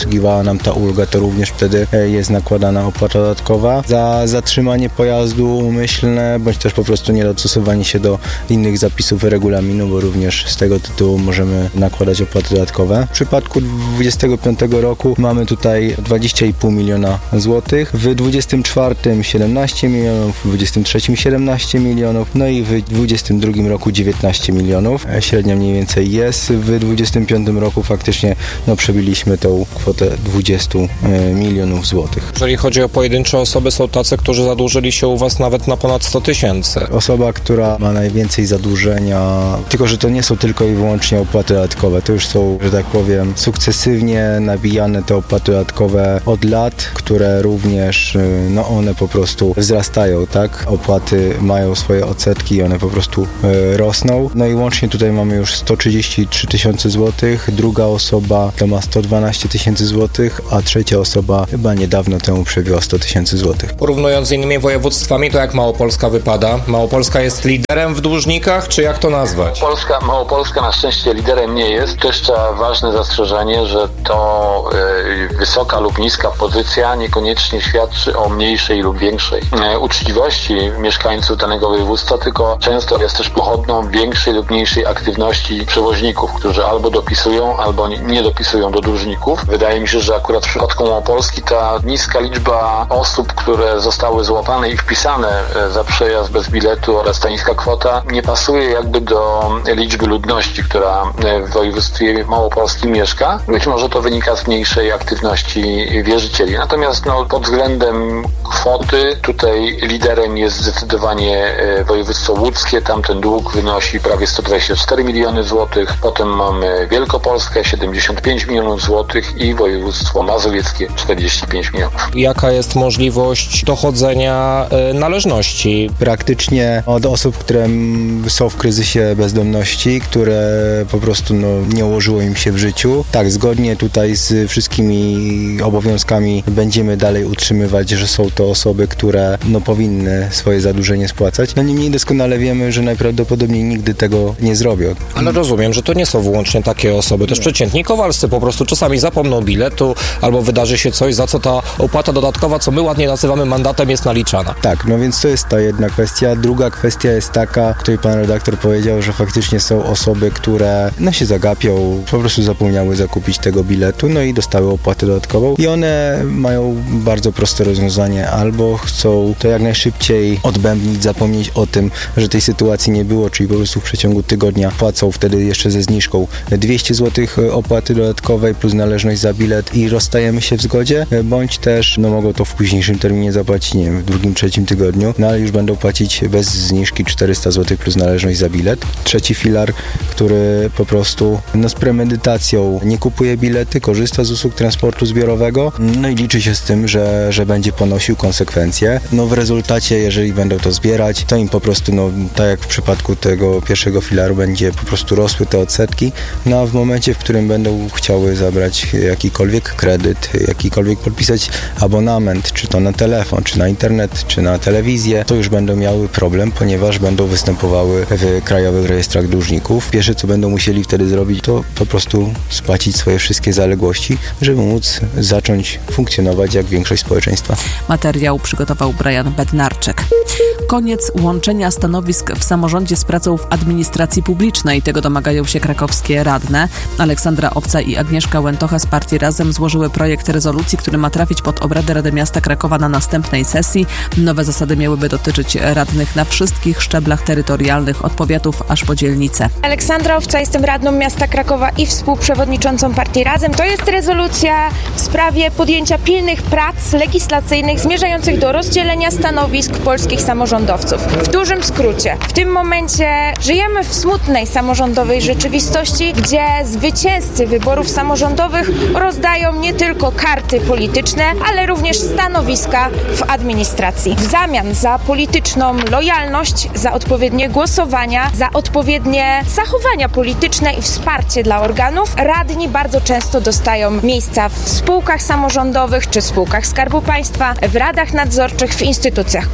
nam ta ulga, to również wtedy jest nakładana opłata dodatkowa. Za zatrzymanie pojazdu umyślne, bądź też po prostu niedostosowanie się do innych zapisów regulaminu, bo również z tego tytułu możemy nakładać opłaty dodatkowe. W przypadku dwudziestego piątego roku mamy tutaj dwadzieścia i pół miliona złotych, w dwudziestym czwartym siedemnaście milionów, w dwudziestym trzecim siedemnaście milionów, no i w dwudziestym drugim roku dziewiętnaście milionów. Średnia mniej więcej jest. W dwudziestym piątym roku faktycznie no, przebiliśmy tą kwotę dwadzieścia milionów złotych. Jeżeli chodzi o pojedyncze osoby, są tacy, którzy zadłużyli się u Was nawet na ponad sto tysięcy. Osoba, która ma najwięcej zadłużenia, tylko że to nie są tylko i wyłącznie opłaty dodatkowe, to już są, że tak powiem, sukcesywnie nabijane te opłaty dodatkowe od lat, które również, no one po prostu wzrastają, tak? Opłaty mają swoje odsetki i one po prostu e, rosną. No i łącznie tutaj mamy już sto trzydzieści trzy tysiące złotych, druga osoba to ma sto dwanaście tysięcy złotych, a trzecia osoba chyba niedawno temu przebiła sto tysięcy złotych. Porównując z innymi województwami, to jak Małopolska wypada? Małopolska jest liderem w dłużnikach, czy jak to nazwać? Polska, Małopolska na szczęście liderem nie jest. To jeszcze ważne zastrzeżenie, że to y, wysoka lub niska pozycja niekoniecznie świadczy o mniejszej lub większej y, uczciwości mieszkańców danego województwa, tylko często jest też pochodną większej lub mniejszej aktywności przewoźników, którzy albo dopisują, albo nie dopisują do dłużników. Wydaje mi się, że akurat w przypadku Małopolski ta niska liczba osób, które zostały złapane i wpisane za przejazd bez biletu oraz ta niska kwota nie pasuje jakby do liczby ludności, która w województwie małopolskim mieszka. Być może to wynika z mniejszej aktywności wierzycieli. Natomiast no, pod względem kwoty tutaj liderem jest zdecydowanie województwo łódzkie. Tam ten dług wynosi prawie sto dwadzieścia cztery miliony złotych. Potem mamy Wielkopolskę siedemdziesiąt pięć milionów złotych i województwo mazowieckie czterdzieści pięć milionów. Jaka jest możliwość dochodzenia y, należności? Praktycznie od osób, które są w kryzysie bezdomności, które po prostu no, nie ułożyło im się w życiu. Tak, zgodnie tutaj z wszystkimi obowiązkami będziemy dalej utrzymywać, że są to osoby, które no, powinny swoje zadłużenie spłacać. No niemniej doskonale wiemy, że najprawdopodobniej nigdy tego nie zrobią. Ale rozumiem, że to nie są wyłącznie takie osoby. Też przeciętni kowalscy po prostu czasami zapomną biletu albo wydarzy się coś, za co ta opłata dodatkowa, co my ładnie nazywamy mandatem, jest naliczana. Tak, no więc to jest ta jedna kwestia. Druga kwestia jest taka, o której pan redaktor powiedział, że faktycznie są osoby, które no się zagapią, po prostu zapomniały zakupić tego biletu, no i dostały opłatę dodatkową i one mają bardzo proste rozwiązanie. Albo chcą to jak najszybciej odbębnić, zapomnieć o tym, że tej sytuacji nie było, czyli po prostu w przeciągu tygodnia płacą wtedy jeszcze ze zniżką dwieście złotych opłaty dodatkowej plus należność za bilet i rozstajemy się w zgodzie, bądź też no mogą to w późniejszym terminie zapłacić, nie wiem, w drugim, trzecim tygodniu, no ale już będą płacić bez zniżki czterysta złotych plus należność za bilet. Trzeci filar, który po prostu no z premedytacją nie kupuje bilety, korzysta z usług transportu zbiorowego, no i liczy się z tym, że, że będzie ponosił konsekwencje. No w rezultacie, jeżeli będą to zbierać, to im po prostu, no tak jak w przypadku tego pierwszego filaru, będzie po prostu rosły te odsetki, no a w momencie, w którym będą chciały zabrać jakikolwiek kredyt, jakikolwiek podpisać abonament, czy to na telefon, czy na internet, czy na telewizję, to już będą miały problem, ponieważ będą występowały w Krajowych Rejestrach Dłużników. Pierwsze, co będą musieli wtedy zrobić, to po prostu spłacić swoje wszystkie zaległości, żeby móc zacząć funkcjonować jak większość społeczeństwa. Materiał przygotował Brian Bednarczyk. Koniec łączenia stanowisk w samorządzie z pracą w administracji publicznej. Tego domagają się krakowskie radne. Aleksandra Owca i Agnieszka Łętocha z partii Razem złożyły projekt rezolucji, który ma trafić pod obrady Rady Miasta Krakowa na następnej sesji. Nowe zasady miałyby dotyczyć radnych na wszystkich szczeblach terytorialnych, od powiatów aż po dzielnice. Aleksandra Owca, jestem radną miasta Krakowa i współprzewodniczącą partii Razem. To jest rezolucja w sprawie podjęcia pilnych prac legislacyjnych zmierzających do rozdzielenia stanowisk polskich samorządowców. W dużym skrócie, w tym momencie żyjemy w smutnej samorządowej rzeczywistości, gdzie zwycięzcy wyborów samorządowych rozdają nie tylko karty polityczne, ale również stanowiska w administracji. W zamian za polityczną lojalność, za odpowiednie głosowania, za odpowiednie zachowania polityczne i wsparcie dla organów, radni bardzo często dostają miejsca w spółkach samorządowych czy spółkach Skarbu Państwa, w radach nadzorczych, w instytucjach kultury,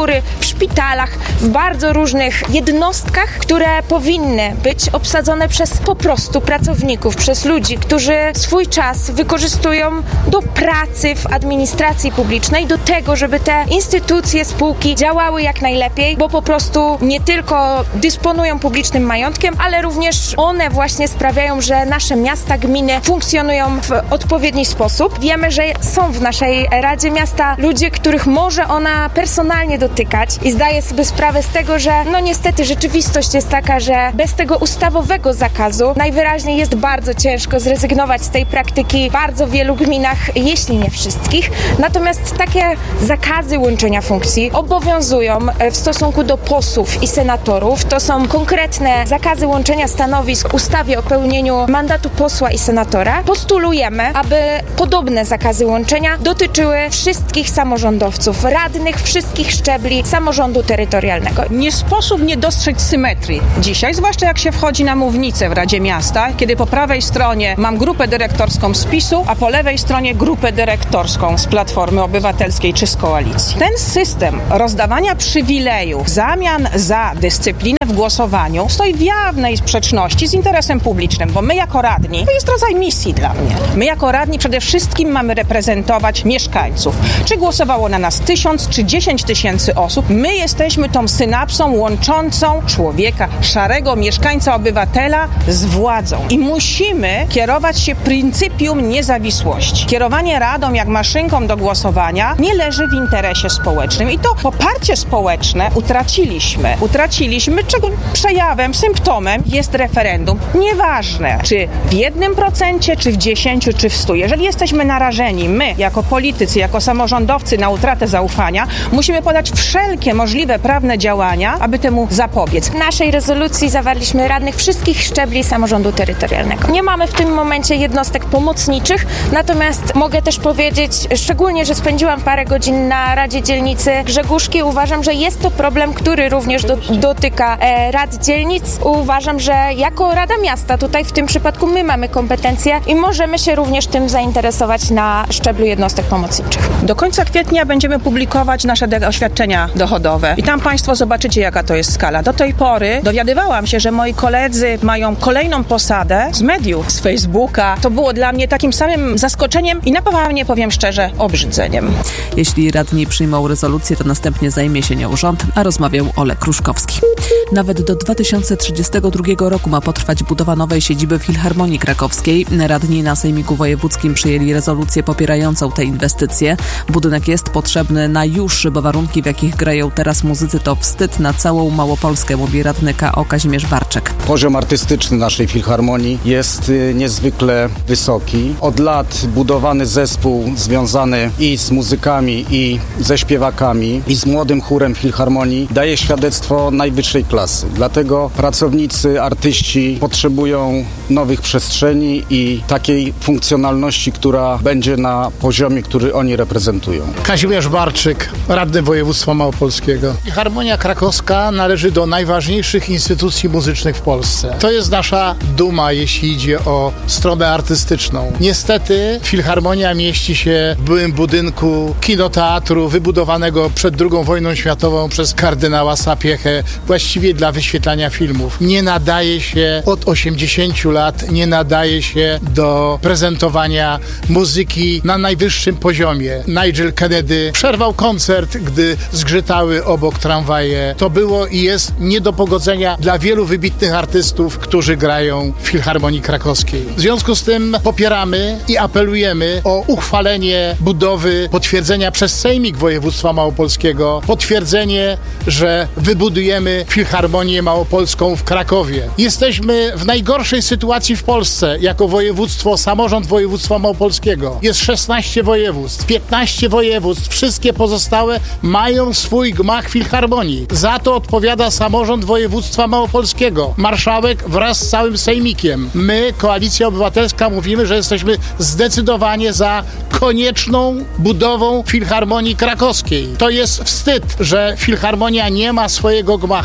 kultury, w szpitalach, w bardzo różnych jednostkach, które powinny być obsadzone przez po prostu pracowników, przez ludzi, którzy swój czas wykorzystują do pracy w administracji publicznej, do tego, żeby te instytucje, spółki działały jak najlepiej, bo po prostu nie tylko dysponują publicznym majątkiem, ale również one właśnie sprawiają, że nasze miasta, gminy funkcjonują w odpowiedni sposób. Wiemy, że są w naszej Radzie Miasta ludzie, których może ona personalnie dotykać i zdaję sobie sprawę z tego, że no niestety rzeczywistość jest taka, że bez tego ustawowego zakazu najwyraźniej jest bardzo ciężko zrezygnować z tej praktyki w bardzo wielu gminach, jeśli nie wszystkich. Natomiast takie zakazy łączenia funkcji obowiązują w stosunku do posłów i senatorów. To są konkretne zakazy łączenia stanowisk w ustawie o pełnieniu mandatu posła i senatora. Postulujemy, aby podobne zakazy łączenia dotyczyły wszystkich samorządowców, radnych wszystkich szczebli samorządu terytorialnego. Nie sposób nie dostrzec symetrii dzisiaj, zwłaszcza jak się wchodzi na mównicę w Radzie Miasta, kiedy po prawej stronie mam grupę dyrektorską z PiSu, a po lewej stronie grupę dyrektorską z Platformy Obywatelskiej czy z Koalicji. Ten system rozdawania przywilejów w zamian za dyscyplinę w głosowaniu stoi w jawnej sprzeczności z interesem publicznym, bo my jako radni, to jest rodzaj misji dla mnie. My jako radni przede wszystkim mamy reprezentować mieszkańców. Czy głosowało na nas tysiąc, czy dziesięć tysięcy osób, my jesteśmy tą synapsą łączącą człowieka, szarego mieszkańca, obywatela z władzą. I musimy kierować się pryncypium niezawisłości. Kierowanie radą jak maszynką do głosowania nie leży w interesie społecznym. I to poparcie społeczne utraciliśmy. Utraciliśmy, czego przejawem, symptomem jest referendum. Nieważne, czy w jednym procencie, czy w dziesięciu, czy w stu. Jeżeli jesteśmy narażeni, my, jako politycy, jako samorządowcy, na utratę zaufania, musimy podać wszelkie możliwe prawne działania, aby temu zapobiec. W naszej rezolucji zawarliśmy radnych wszystkich szczebli samorządu terytorialnego. Nie mamy w tym momencie jednostek pomocniczych, natomiast mogę też powiedzieć, szczególnie, że spędziłam parę godzin na Radzie Dzielnicy Grzegórzki, uważam, że jest to problem, który również do, dotyka e, rad dzielnic. Uważam, że jako Rada Miasta, tutaj w tym przypadku my mamy kompetencje i możemy się również tym zainteresować na szczeblu jednostek pomocniczych. Do końca kwietnia będziemy publikować nasze de- oświadczenia dochodowe i tam Państwo zobaczycie, jaka to jest skala. Do tej pory dowiadywałam się, że moi koledzy mają kolejną posadę z mediów, z Facebooka. To było dla mnie takim samym zaskoczeniem i na poważnie, powiem szczerze, obrzydzeniem. Jeśli radni przyjmą rezolucję, to następnie zajmie się nią rząd, a rozmawiał Olek Kruszkowski. Nawet do dwa tysiące trzydziestego drugiego roku ma potrwać budowa nowej siedziby Filharmonii Krakowskiej. Radni na Sejmiku Wojewódzkim przyjęli rezolucję popierającą te inwestycje. Budynek jest potrzebny na już, bo warunki, w jakich grają teraz muzycy, to wstyd na całą Małopolskę, mówi radny K O Kazimierz Barczek. Poziom artystyczny naszej Filharmonii jest niezwykle wysoki. Od lat budowany zespół związany i z muzykami, i ze śpiewakami, i z młodym chórem Filharmonii daje świadectwo najwyższej klasy. Dlatego pracownicy, artyści potrzebują nowych przestrzeni i takiej funkcjonalności, która będzie na poziomie, który oni reprezentują. Kazimierz Barczyk, radny województwa małopolskiego. Filharmonia Krakowska należy do najważniejszych instytucji muzycznych w Polsce. To jest nasza duma, jeśli idzie o stronę artystyczną. Niestety Filharmonia mieści się w byłym budynku kinoteatru wybudowanego przed drugą wojną światową przez kardynała Sapiechę, właściwie dla wyświetlania filmów. Nie nadaje się od osiemdziesięciu lat, nie nadaje się do prezentowania muzyki na najwyższym poziomie. Nigel Kennedy przerwał koncert, gdy zgrzytały obok tramwaje. To było i jest nie do pogodzenia dla wielu wybitnych artystów, którzy grają w Filharmonii Krakowskiej. W związku z tym popieramy i apelujemy o uchwalenie budowy, potwierdzenia przez Sejmik Województwa Małopolskiego, potwierdzenie, że wybudujemy Filharmonię Małopolską w Krakowie. Jesteśmy w najgorszej sytuacji w Polsce jako województwo, samorząd województwa małopolskiego. Jest szesnaście województw, piętnaście województw, wszystkie pozostałe mają swój gmach Filharmonii. Za to odpowiada samorząd województwa małopolskiego. Marszałek wraz z całym sejmikiem. My, Koalicja Obywatelska, mówimy, że jesteśmy zdecydowanie za konieczną budową Filharmonii Krakowskiej. To jest wstyd, że Filharmonia nie ma swojego gmachu.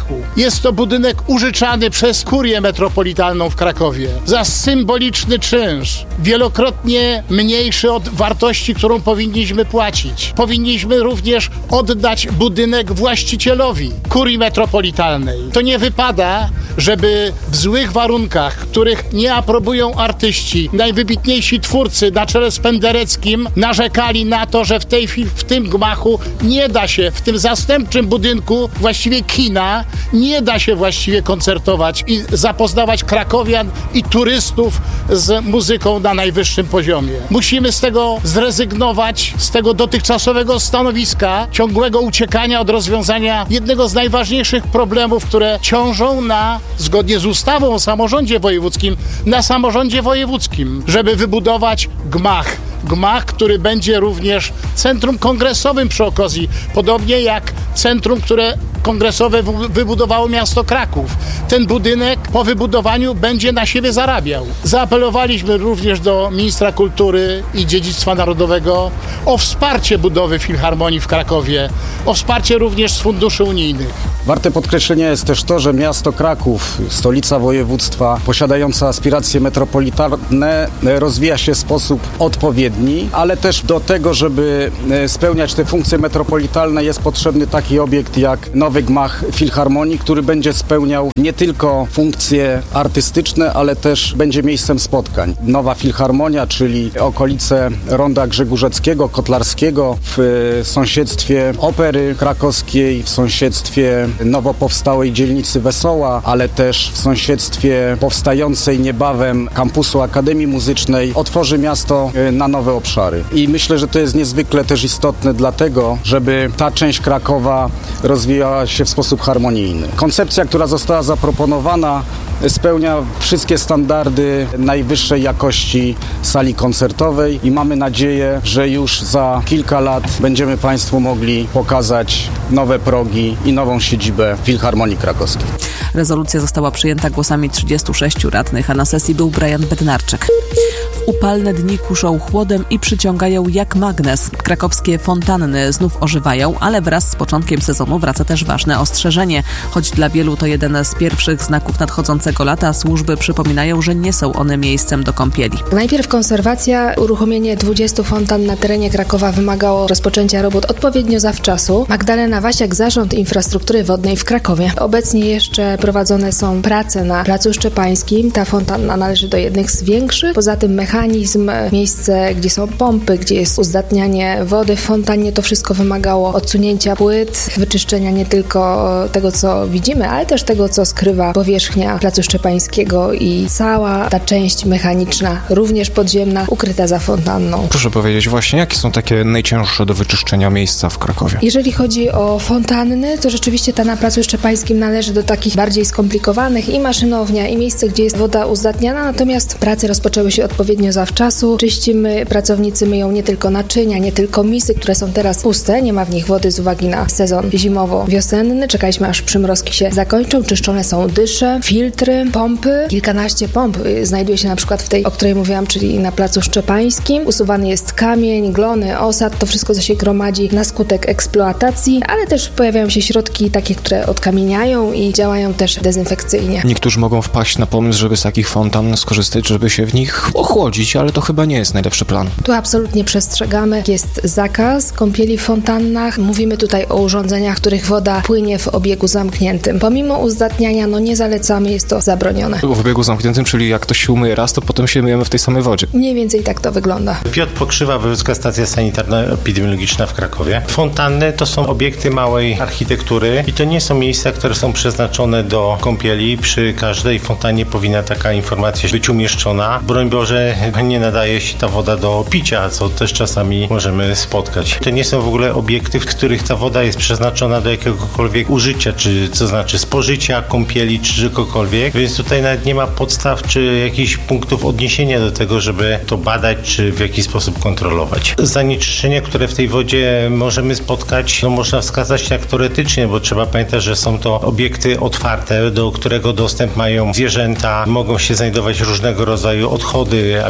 Jest to budynek użyczany przez Kurię Metropolitalną w Krakowie za symboliczny czynsz, wielokrotnie mniejszy od wartości, którą powinniśmy płacić. Powinniśmy również oddać budynek właścicielowi Kurii Metropolitalnej. To nie wypada, żeby w złych warunkach, których nie aprobują artyści, najwybitniejsi twórcy na czele z Pendereckim narzekali na to, że w tej w tym gmachu nie da się, w tym zastępczym budynku właściwie kina, nie da się właściwie koncertować i zapoznawać krakowian i turystów z muzyką na najwyższym poziomie. Musimy z tego zrezygnować, z tego dotychczasowego stanowiska, ciągłego uciekania od rozwiązania jednego z najważniejszych problemów, które ciążą na, zgodnie z ustawą o samorządzie wojewódzkim, na samorządzie wojewódzkim, żeby wybudować gmach. Gmach, który będzie również centrum kongresowym przy okazji, podobnie jak centrum, które kongresowe wybudowało miasto Kraków. Ten budynek po wybudowaniu będzie na siebie zarabiał. Zaapelowaliśmy również do ministra kultury i dziedzictwa narodowego o wsparcie budowy Filharmonii w Krakowie, o wsparcie również z funduszy unijnych. Warte podkreślenia jest też to, że miasto Kraków, stolica województwa, posiadająca aspiracje metropolitalne, rozwija się w sposób odpowiedni, ale też do tego, żeby spełniać te funkcje metropolitalne, jest potrzebny taki obiekt jak nowy gmach Filharmonii, który będzie spełniał nie tylko funkcje artystyczne, ale też będzie miejscem spotkań. Nowa Filharmonia, czyli okolice Ronda Grzegórzeckiego, Kotlarskiego, w sąsiedztwie Opery Krakowskiej, w sąsiedztwie nowo powstałej dzielnicy Wesoła, ale też w sąsiedztwie powstającej niebawem kampusu Akademii Muzycznej, otworzy miasto na nowe obszary. I myślę, że to jest niezwykle też istotne dlatego, żeby ta część Krakowa rozwijała się w sposób harmonijny. Koncepcja, która została zaproponowana, spełnia wszystkie standardy najwyższej jakości sali koncertowej i mamy nadzieję, że już za kilka lat będziemy Państwu mogli pokazać nowe progi i nową siedzibę Filharmonii Krakowskiej. Rezolucja została przyjęta głosami trzydziestu sześciu radnych, a na sesji był Brian Bednarczyk. W upalne dni kuszą chłodem i przyciągają jak magnes. Krakowskie fontanny znów ożywają, ale wraz z początkiem sezonu wraca też ważne ostrzeżenie. Choć dla wielu to jeden z pierwszych znaków nadchodzącego lata, służby przypominają, że nie są one miejscem do kąpieli. Najpierw konserwacja. Uruchomienie dwudziestu fontan na terenie Krakowa wymagało rozpoczęcia robót odpowiednio zawczasu. Magdalena Wasiak, Zarząd Infrastruktury Wodnej w Krakowie. Obecnie jeszcze prowadzone są prace na Placu Szczepańskim. Ta fontanna należy do jednych z większych. Poza tym mechanizm, miejsce, gdzie są pompy, gdzie jest uzdatnianie wody w fontannie, to wszystko wymagało odsunięcia płyt, wyczyszczenia nie tylko tego, co widzimy, ale też tego, co skrywa powierzchnia Placu Szczepańskiego i cała ta część mechaniczna, również podziemna, ukryta za fontanną. Proszę powiedzieć właśnie, jakie są takie najcięższe do wyczyszczenia miejsca w Krakowie? Jeżeli chodzi o fontanny, to rzeczywiście ta na Placu Szczepańskim należy do takich bardziej skomplikowanych, i maszynownia, i miejsce, gdzie jest woda uzdatniana, natomiast prace rozpoczęły się odpowiednio zawczasu. Czyścimy, pracownicy myją nie tylko naczynia, nie tylko misy, które są teraz puste, nie ma w nich wody z uwagi na sezon zimowo-wiosenny. Czekaliśmy, aż przymrozki się zakończą. Czyszczone są dysze, filtry, pompy. Kilkanaście pomp znajduje się na przykład w tej, o której mówiłam, czyli na Placu Szczepańskim. Usuwany jest kamień, glony, osad, to wszystko, co się gromadzi na skutek eksploatacji, ale też pojawiają się środki takie, które odkamieniają i działają też dezynfekcyjnie. Niektórzy mogą wpaść na pomysł, żeby z takich fontan skorzystać, żeby się w nich ochłodzić, ale to chyba nie jest najlepszy plan. Tu absolutnie przestrzegamy. Jest zakaz kąpieli w fontannach. Mówimy tutaj o urządzeniach, których woda płynie w obiegu zamkniętym. Pomimo uzdatniania, no nie zalecamy, jest to zabronione. W obiegu zamkniętym, czyli jak ktoś się umyje raz, to potem się myjemy w tej samej wodzie. Mniej więcej tak to wygląda. Piotr Pokrzywa, Wojewódzka Stacja Sanitarno-Epidemiologiczna w Krakowie. Fontanny to są obiekty małej architektury i to nie są miejsca, które są przeznaczone do kąpieli. Przy każdej fontannie powinna taka informacja być umieszczona. Broń Boże, nie nadaje się ta woda do picia, co też czasami możemy spotkać. To nie są w ogóle obiekty, w których ta woda jest przeznaczona do jakiegokolwiek użycia, czy co znaczy spożycia, kąpieli, czy czegokolwiek. Więc tutaj nawet nie ma podstaw, czy jakichś punktów odniesienia do tego, żeby to badać, czy w jakiś sposób kontrolować. Zanieczyszczenia, które w tej wodzie możemy spotkać, no można wskazać tak teoretycznie, bo trzeba pamiętać, że są to obiekty otwarte, do którego dostęp mają zwierzęta, mogą się znajdować różnego rodzaju odchody, a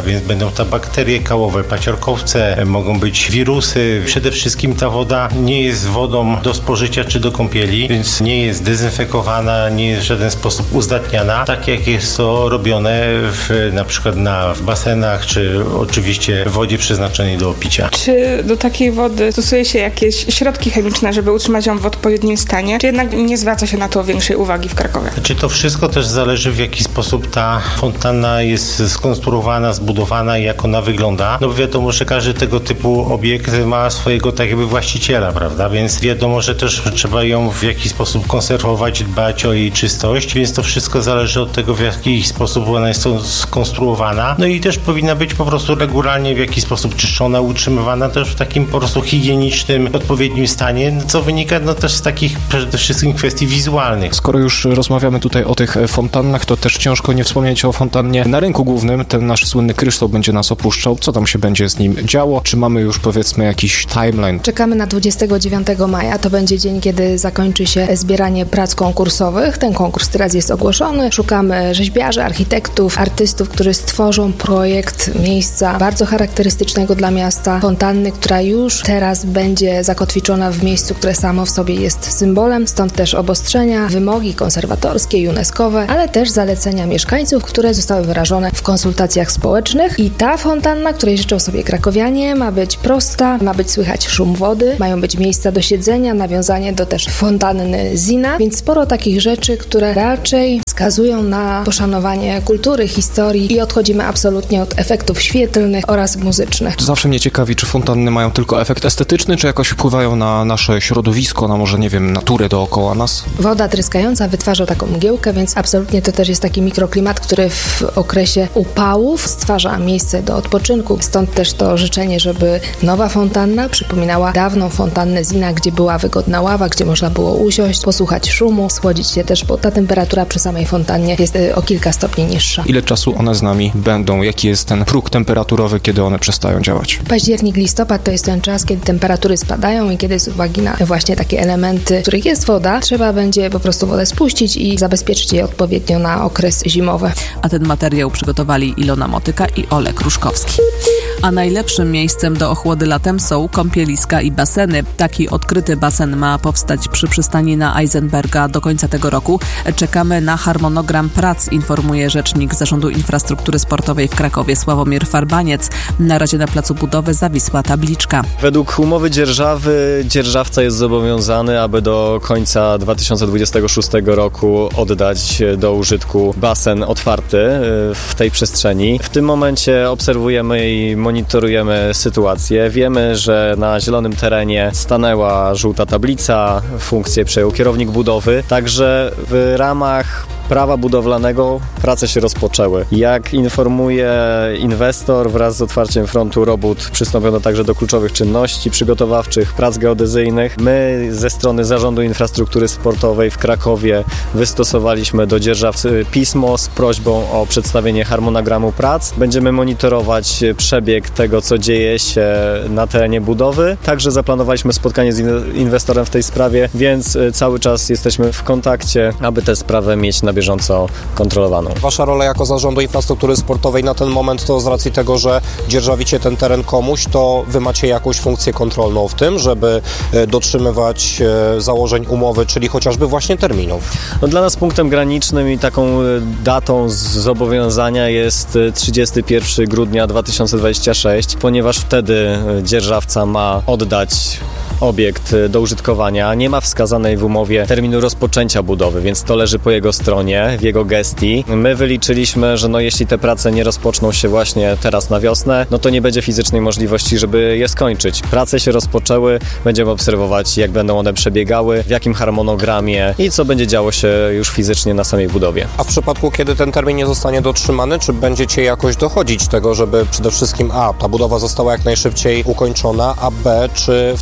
więc będą to bakterie kałowe, paciorkowce, mogą być wirusy. Przede wszystkim ta woda nie jest wodą do spożycia czy do kąpieli, więc nie jest dezynfekowana, nie jest w żaden sposób uzdatniana, tak jak jest to robione w, na przykład na, w basenach, czy oczywiście w wodzie przeznaczonej do picia. Czy do takiej wody stosuje się jakieś środki chemiczne, żeby utrzymać ją w odpowiednim stanie, czy jednak nie zwraca się na to większej uwagi w Krakowie? Czy to wszystko też zależy, w jaki sposób ta fontanna jest skonstruowana, zbudowana i jak ona wygląda. No bo wiadomo, że każdy tego typu obiekt ma swojego tak jakby właściciela, prawda? Więc wiadomo, że też trzeba ją w jakiś sposób konserwować, dbać o jej czystość, więc to wszystko zależy od tego, w jaki sposób ona jest skonstruowana. No i też powinna być po prostu regularnie w jakiś sposób czyszczona, utrzymywana też w takim po prostu higienicznym, odpowiednim stanie, co wynika no też z takich przede wszystkim kwestii wizualnych. Skoro już rozmawiamy tutaj o tych fontannach, to też ciężko nie wspomnieć o fontannie na rynku głównym. Ten nasz słynny kryształ będzie nas opuszczał. Co tam się będzie z nim działo? Czy mamy już powiedzmy jakiś timeline? Czekamy na dwudziestego dziewiątego maja. To będzie dzień, kiedy zakończy się zbieranie prac konkursowych. Ten konkurs teraz jest ogłoszony. Szukamy rzeźbiarzy, architektów, artystów, którzy stworzą projekt miejsca bardzo charakterystycznego dla miasta, fontanny, która już teraz będzie zakotwiczona w miejscu, które samo w sobie jest symbolem. Stąd też obostrzenia, wymogi konserwatorskie, uneskowe, ale też zalecenia mieszkańców, które zostały wyrażone w konsultacjach społecznych. I ta fontanna, której życzą sobie krakowianie, ma być prosta, ma być słychać szum wody, mają być miejsca do siedzenia, nawiązanie do też fontanny Zina, więc sporo takich rzeczy, które raczej wskazują na poszanowanie kultury, historii i odchodzimy absolutnie od efektów świetlnych oraz muzycznych. Zawsze mnie ciekawi, czy fontanny mają tylko efekt estetyczny, czy jakoś wpływają na nasze środowisko, na może, nie wiem, naturę dookoła nas? Woda tryskająca wytwarza taką mgiełkę, więc absolutnie to też jest taki mikroklimat, który w okresie upałów stwarza miejsce do odpoczynku. Stąd też to życzenie, żeby nowa fontanna przypominała dawną fontannę Zina, gdzie była wygodna ława, gdzie można było usiąść, posłuchać szumu, schłodzić się też, bo ta temperatura przy samej fontannie jest o kilka stopni niższa. Ile czasu one z nami będą? Jaki jest ten próg temperaturowy, kiedy one przestają działać? Październik, listopad to jest ten czas, kiedy temperatury spadają i kiedy z uwagi na właśnie takie elementy, w których jest woda, trzeba będzie po prostu wodę spuścić i zabezpieczyć je odpowiednio na okres zimowy. A ten materiał przygotowali Ilona Motyka i Olek Ruszkowski. A najlepszym miejscem do ochłody latem są kąpieliska i baseny. Taki odkryty basen ma powstać przy przystani na Eisenberga do końca tego roku. Czekamy na harmonogram prac, informuje rzecznik Zarządu Infrastruktury Sportowej w Krakowie Sławomir Farbaniec. Na razie na placu budowy zawisła tabliczka. Według umowy dzierżawy dzierżawca jest zobowiązany, aby do końca dwa tysiące dwudziestego szóstego roku oddać do użytku basen otwarty w tej przestrzeni. W tym momencie obserwujemy i monitorujemy sytuację. Wiemy, że na zielonym terenie stanęła żółta tablica, funkcję przejął kierownik budowy, także w ramach prawa budowlanego prace się rozpoczęły. Jak informuje inwestor, wraz z otwarciem frontu robót przystąpiono także do kluczowych czynności przygotowawczych, prac geodezyjnych. My ze strony Zarządu Infrastruktury Sportowej w Krakowie wystosowaliśmy do dzierżawcy pismo z prośbą o przedstawienie harmonogramu prac. Będziemy monitorować przebieg tego, co dzieje się na terenie budowy. Także zaplanowaliśmy spotkanie z inwestorem w tej sprawie, więc cały czas jesteśmy w kontakcie, aby tę sprawę mieć na bieżąco kontrolowaną. Wasza rola jako Zarządu Infrastruktury Sportowej na ten moment to z racji tego, że dzierżawicie ten teren komuś, to wy macie jakąś funkcję kontrolną w tym, żeby dotrzymywać założeń umowy, czyli chociażby właśnie terminów. No dla nas punktem granicznym i taką datą zobowiązania jest trzydziestego pierwszego grudnia dwa tysiące dwudziestego szóstego, ponieważ wtedy dzierżawca ma oddać obiekt do użytkowania. Nie ma wskazanej w umowie terminu rozpoczęcia budowy, więc to leży po jego stronie, w jego gestii. My wyliczyliśmy, że no jeśli te prace nie rozpoczną się właśnie teraz na wiosnę, no to nie będzie fizycznej możliwości, żeby je skończyć. Prace się rozpoczęły, będziemy obserwować, jak będą one przebiegały, w jakim harmonogramie i co będzie działo się już fizycznie na samej budowie. A w przypadku, kiedy ten termin nie zostanie dotrzymany, czy będziecie jakoś dochodzić tego, żeby przede wszystkim a, ta budowa została jak najszybciej ukończona, a b, czy w takim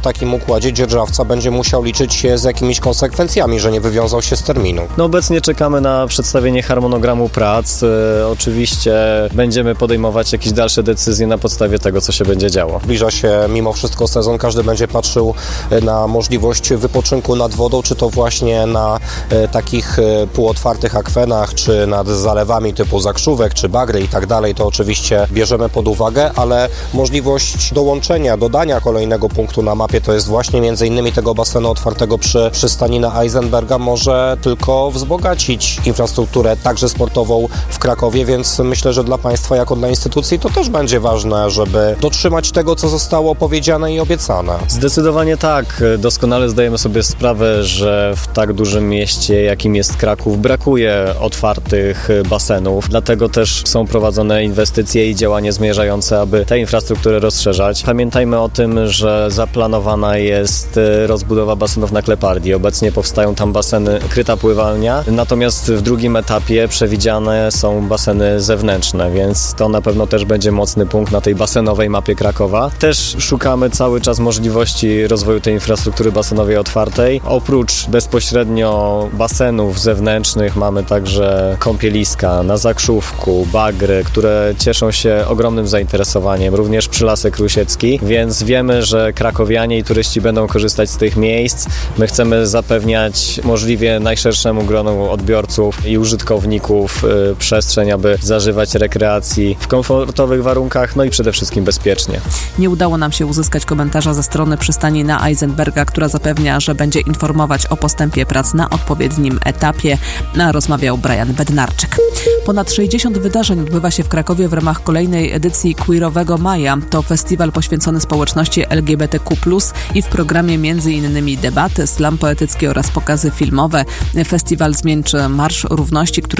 układzie dzierżawca będzie musiał liczyć się z jakimiś konsekwencjami, że nie wywiązał się z terminu. No obecnie czekamy na przedstawienie harmonogramu prac. E, oczywiście będziemy podejmować jakieś dalsze decyzje na podstawie tego, co się będzie działo. Zbliża się mimo wszystko sezon, każdy będzie patrzył na możliwość wypoczynku nad wodą, czy to właśnie na e, takich e, półotwartych akwenach, czy nad zalewami typu Zakrzówek, czy Bagry i tak dalej, to oczywiście bierzemy pod uwagę, ale możliwość dołączenia, dodania kolejnego punktu na mapie, to jest właśnie między innymi tego basenu otwartego przy przystani na Eisenberga, może tylko wzbogacić infrastrukturę także sportową w Krakowie, więc myślę, że dla państwa jako dla instytucji to też będzie ważne, żeby dotrzymać tego, co zostało powiedziane i obiecane. Zdecydowanie tak. Doskonale zdajemy sobie sprawę, że w tak dużym mieście, jakim jest Kraków, brakuje otwartych basenów. Dlatego też są prowadzone inwestycje i działania zmierzające, aby tę infrastrukturę rozszerzać. Pamiętajmy o tym, że zaplanowana jest rozbudowa basenów na Klepardii. Obecnie powstają tam baseny kryta pływalnia, natomiast w drugim etapie przewidziane są baseny zewnętrzne, więc to na pewno też będzie mocny punkt na tej basenowej mapie Krakowa. Też szukamy cały czas możliwości rozwoju tej infrastruktury basenowej otwartej. Oprócz bezpośrednio basenów zewnętrznych mamy także kąpieliska na Zakrzówku, Bagry, które cieszą się ogromnym zainteresowaniem, również Przylasek Rusiecki, więc wiemy, że krakowianie i turyści będą korzystać z tych miejsc. My chcemy zapewniać możliwie najszerszemu gronu odbiorców i użytkowników y, przestrzeń, aby zażywać rekreacji w komfortowych warunkach, no i przede wszystkim bezpiecznie. Nie udało nam się uzyskać komentarza ze strony przystani na Eisenberga, która zapewnia, że będzie informować o postępie prac na odpowiednim etapie. Rozmawiał Brian Bednarczyk. Ponad sześćdziesiąt wydarzeń odbywa się w Krakowie w ramach kolejnej edycji Queerowego Maja. To festiwal poświęcony społeczności L G B T Q plus i w programie między innymi debaty, slam poetycki oraz pokazy filmowe. Festiwal zmieńczy Marsz Równości, który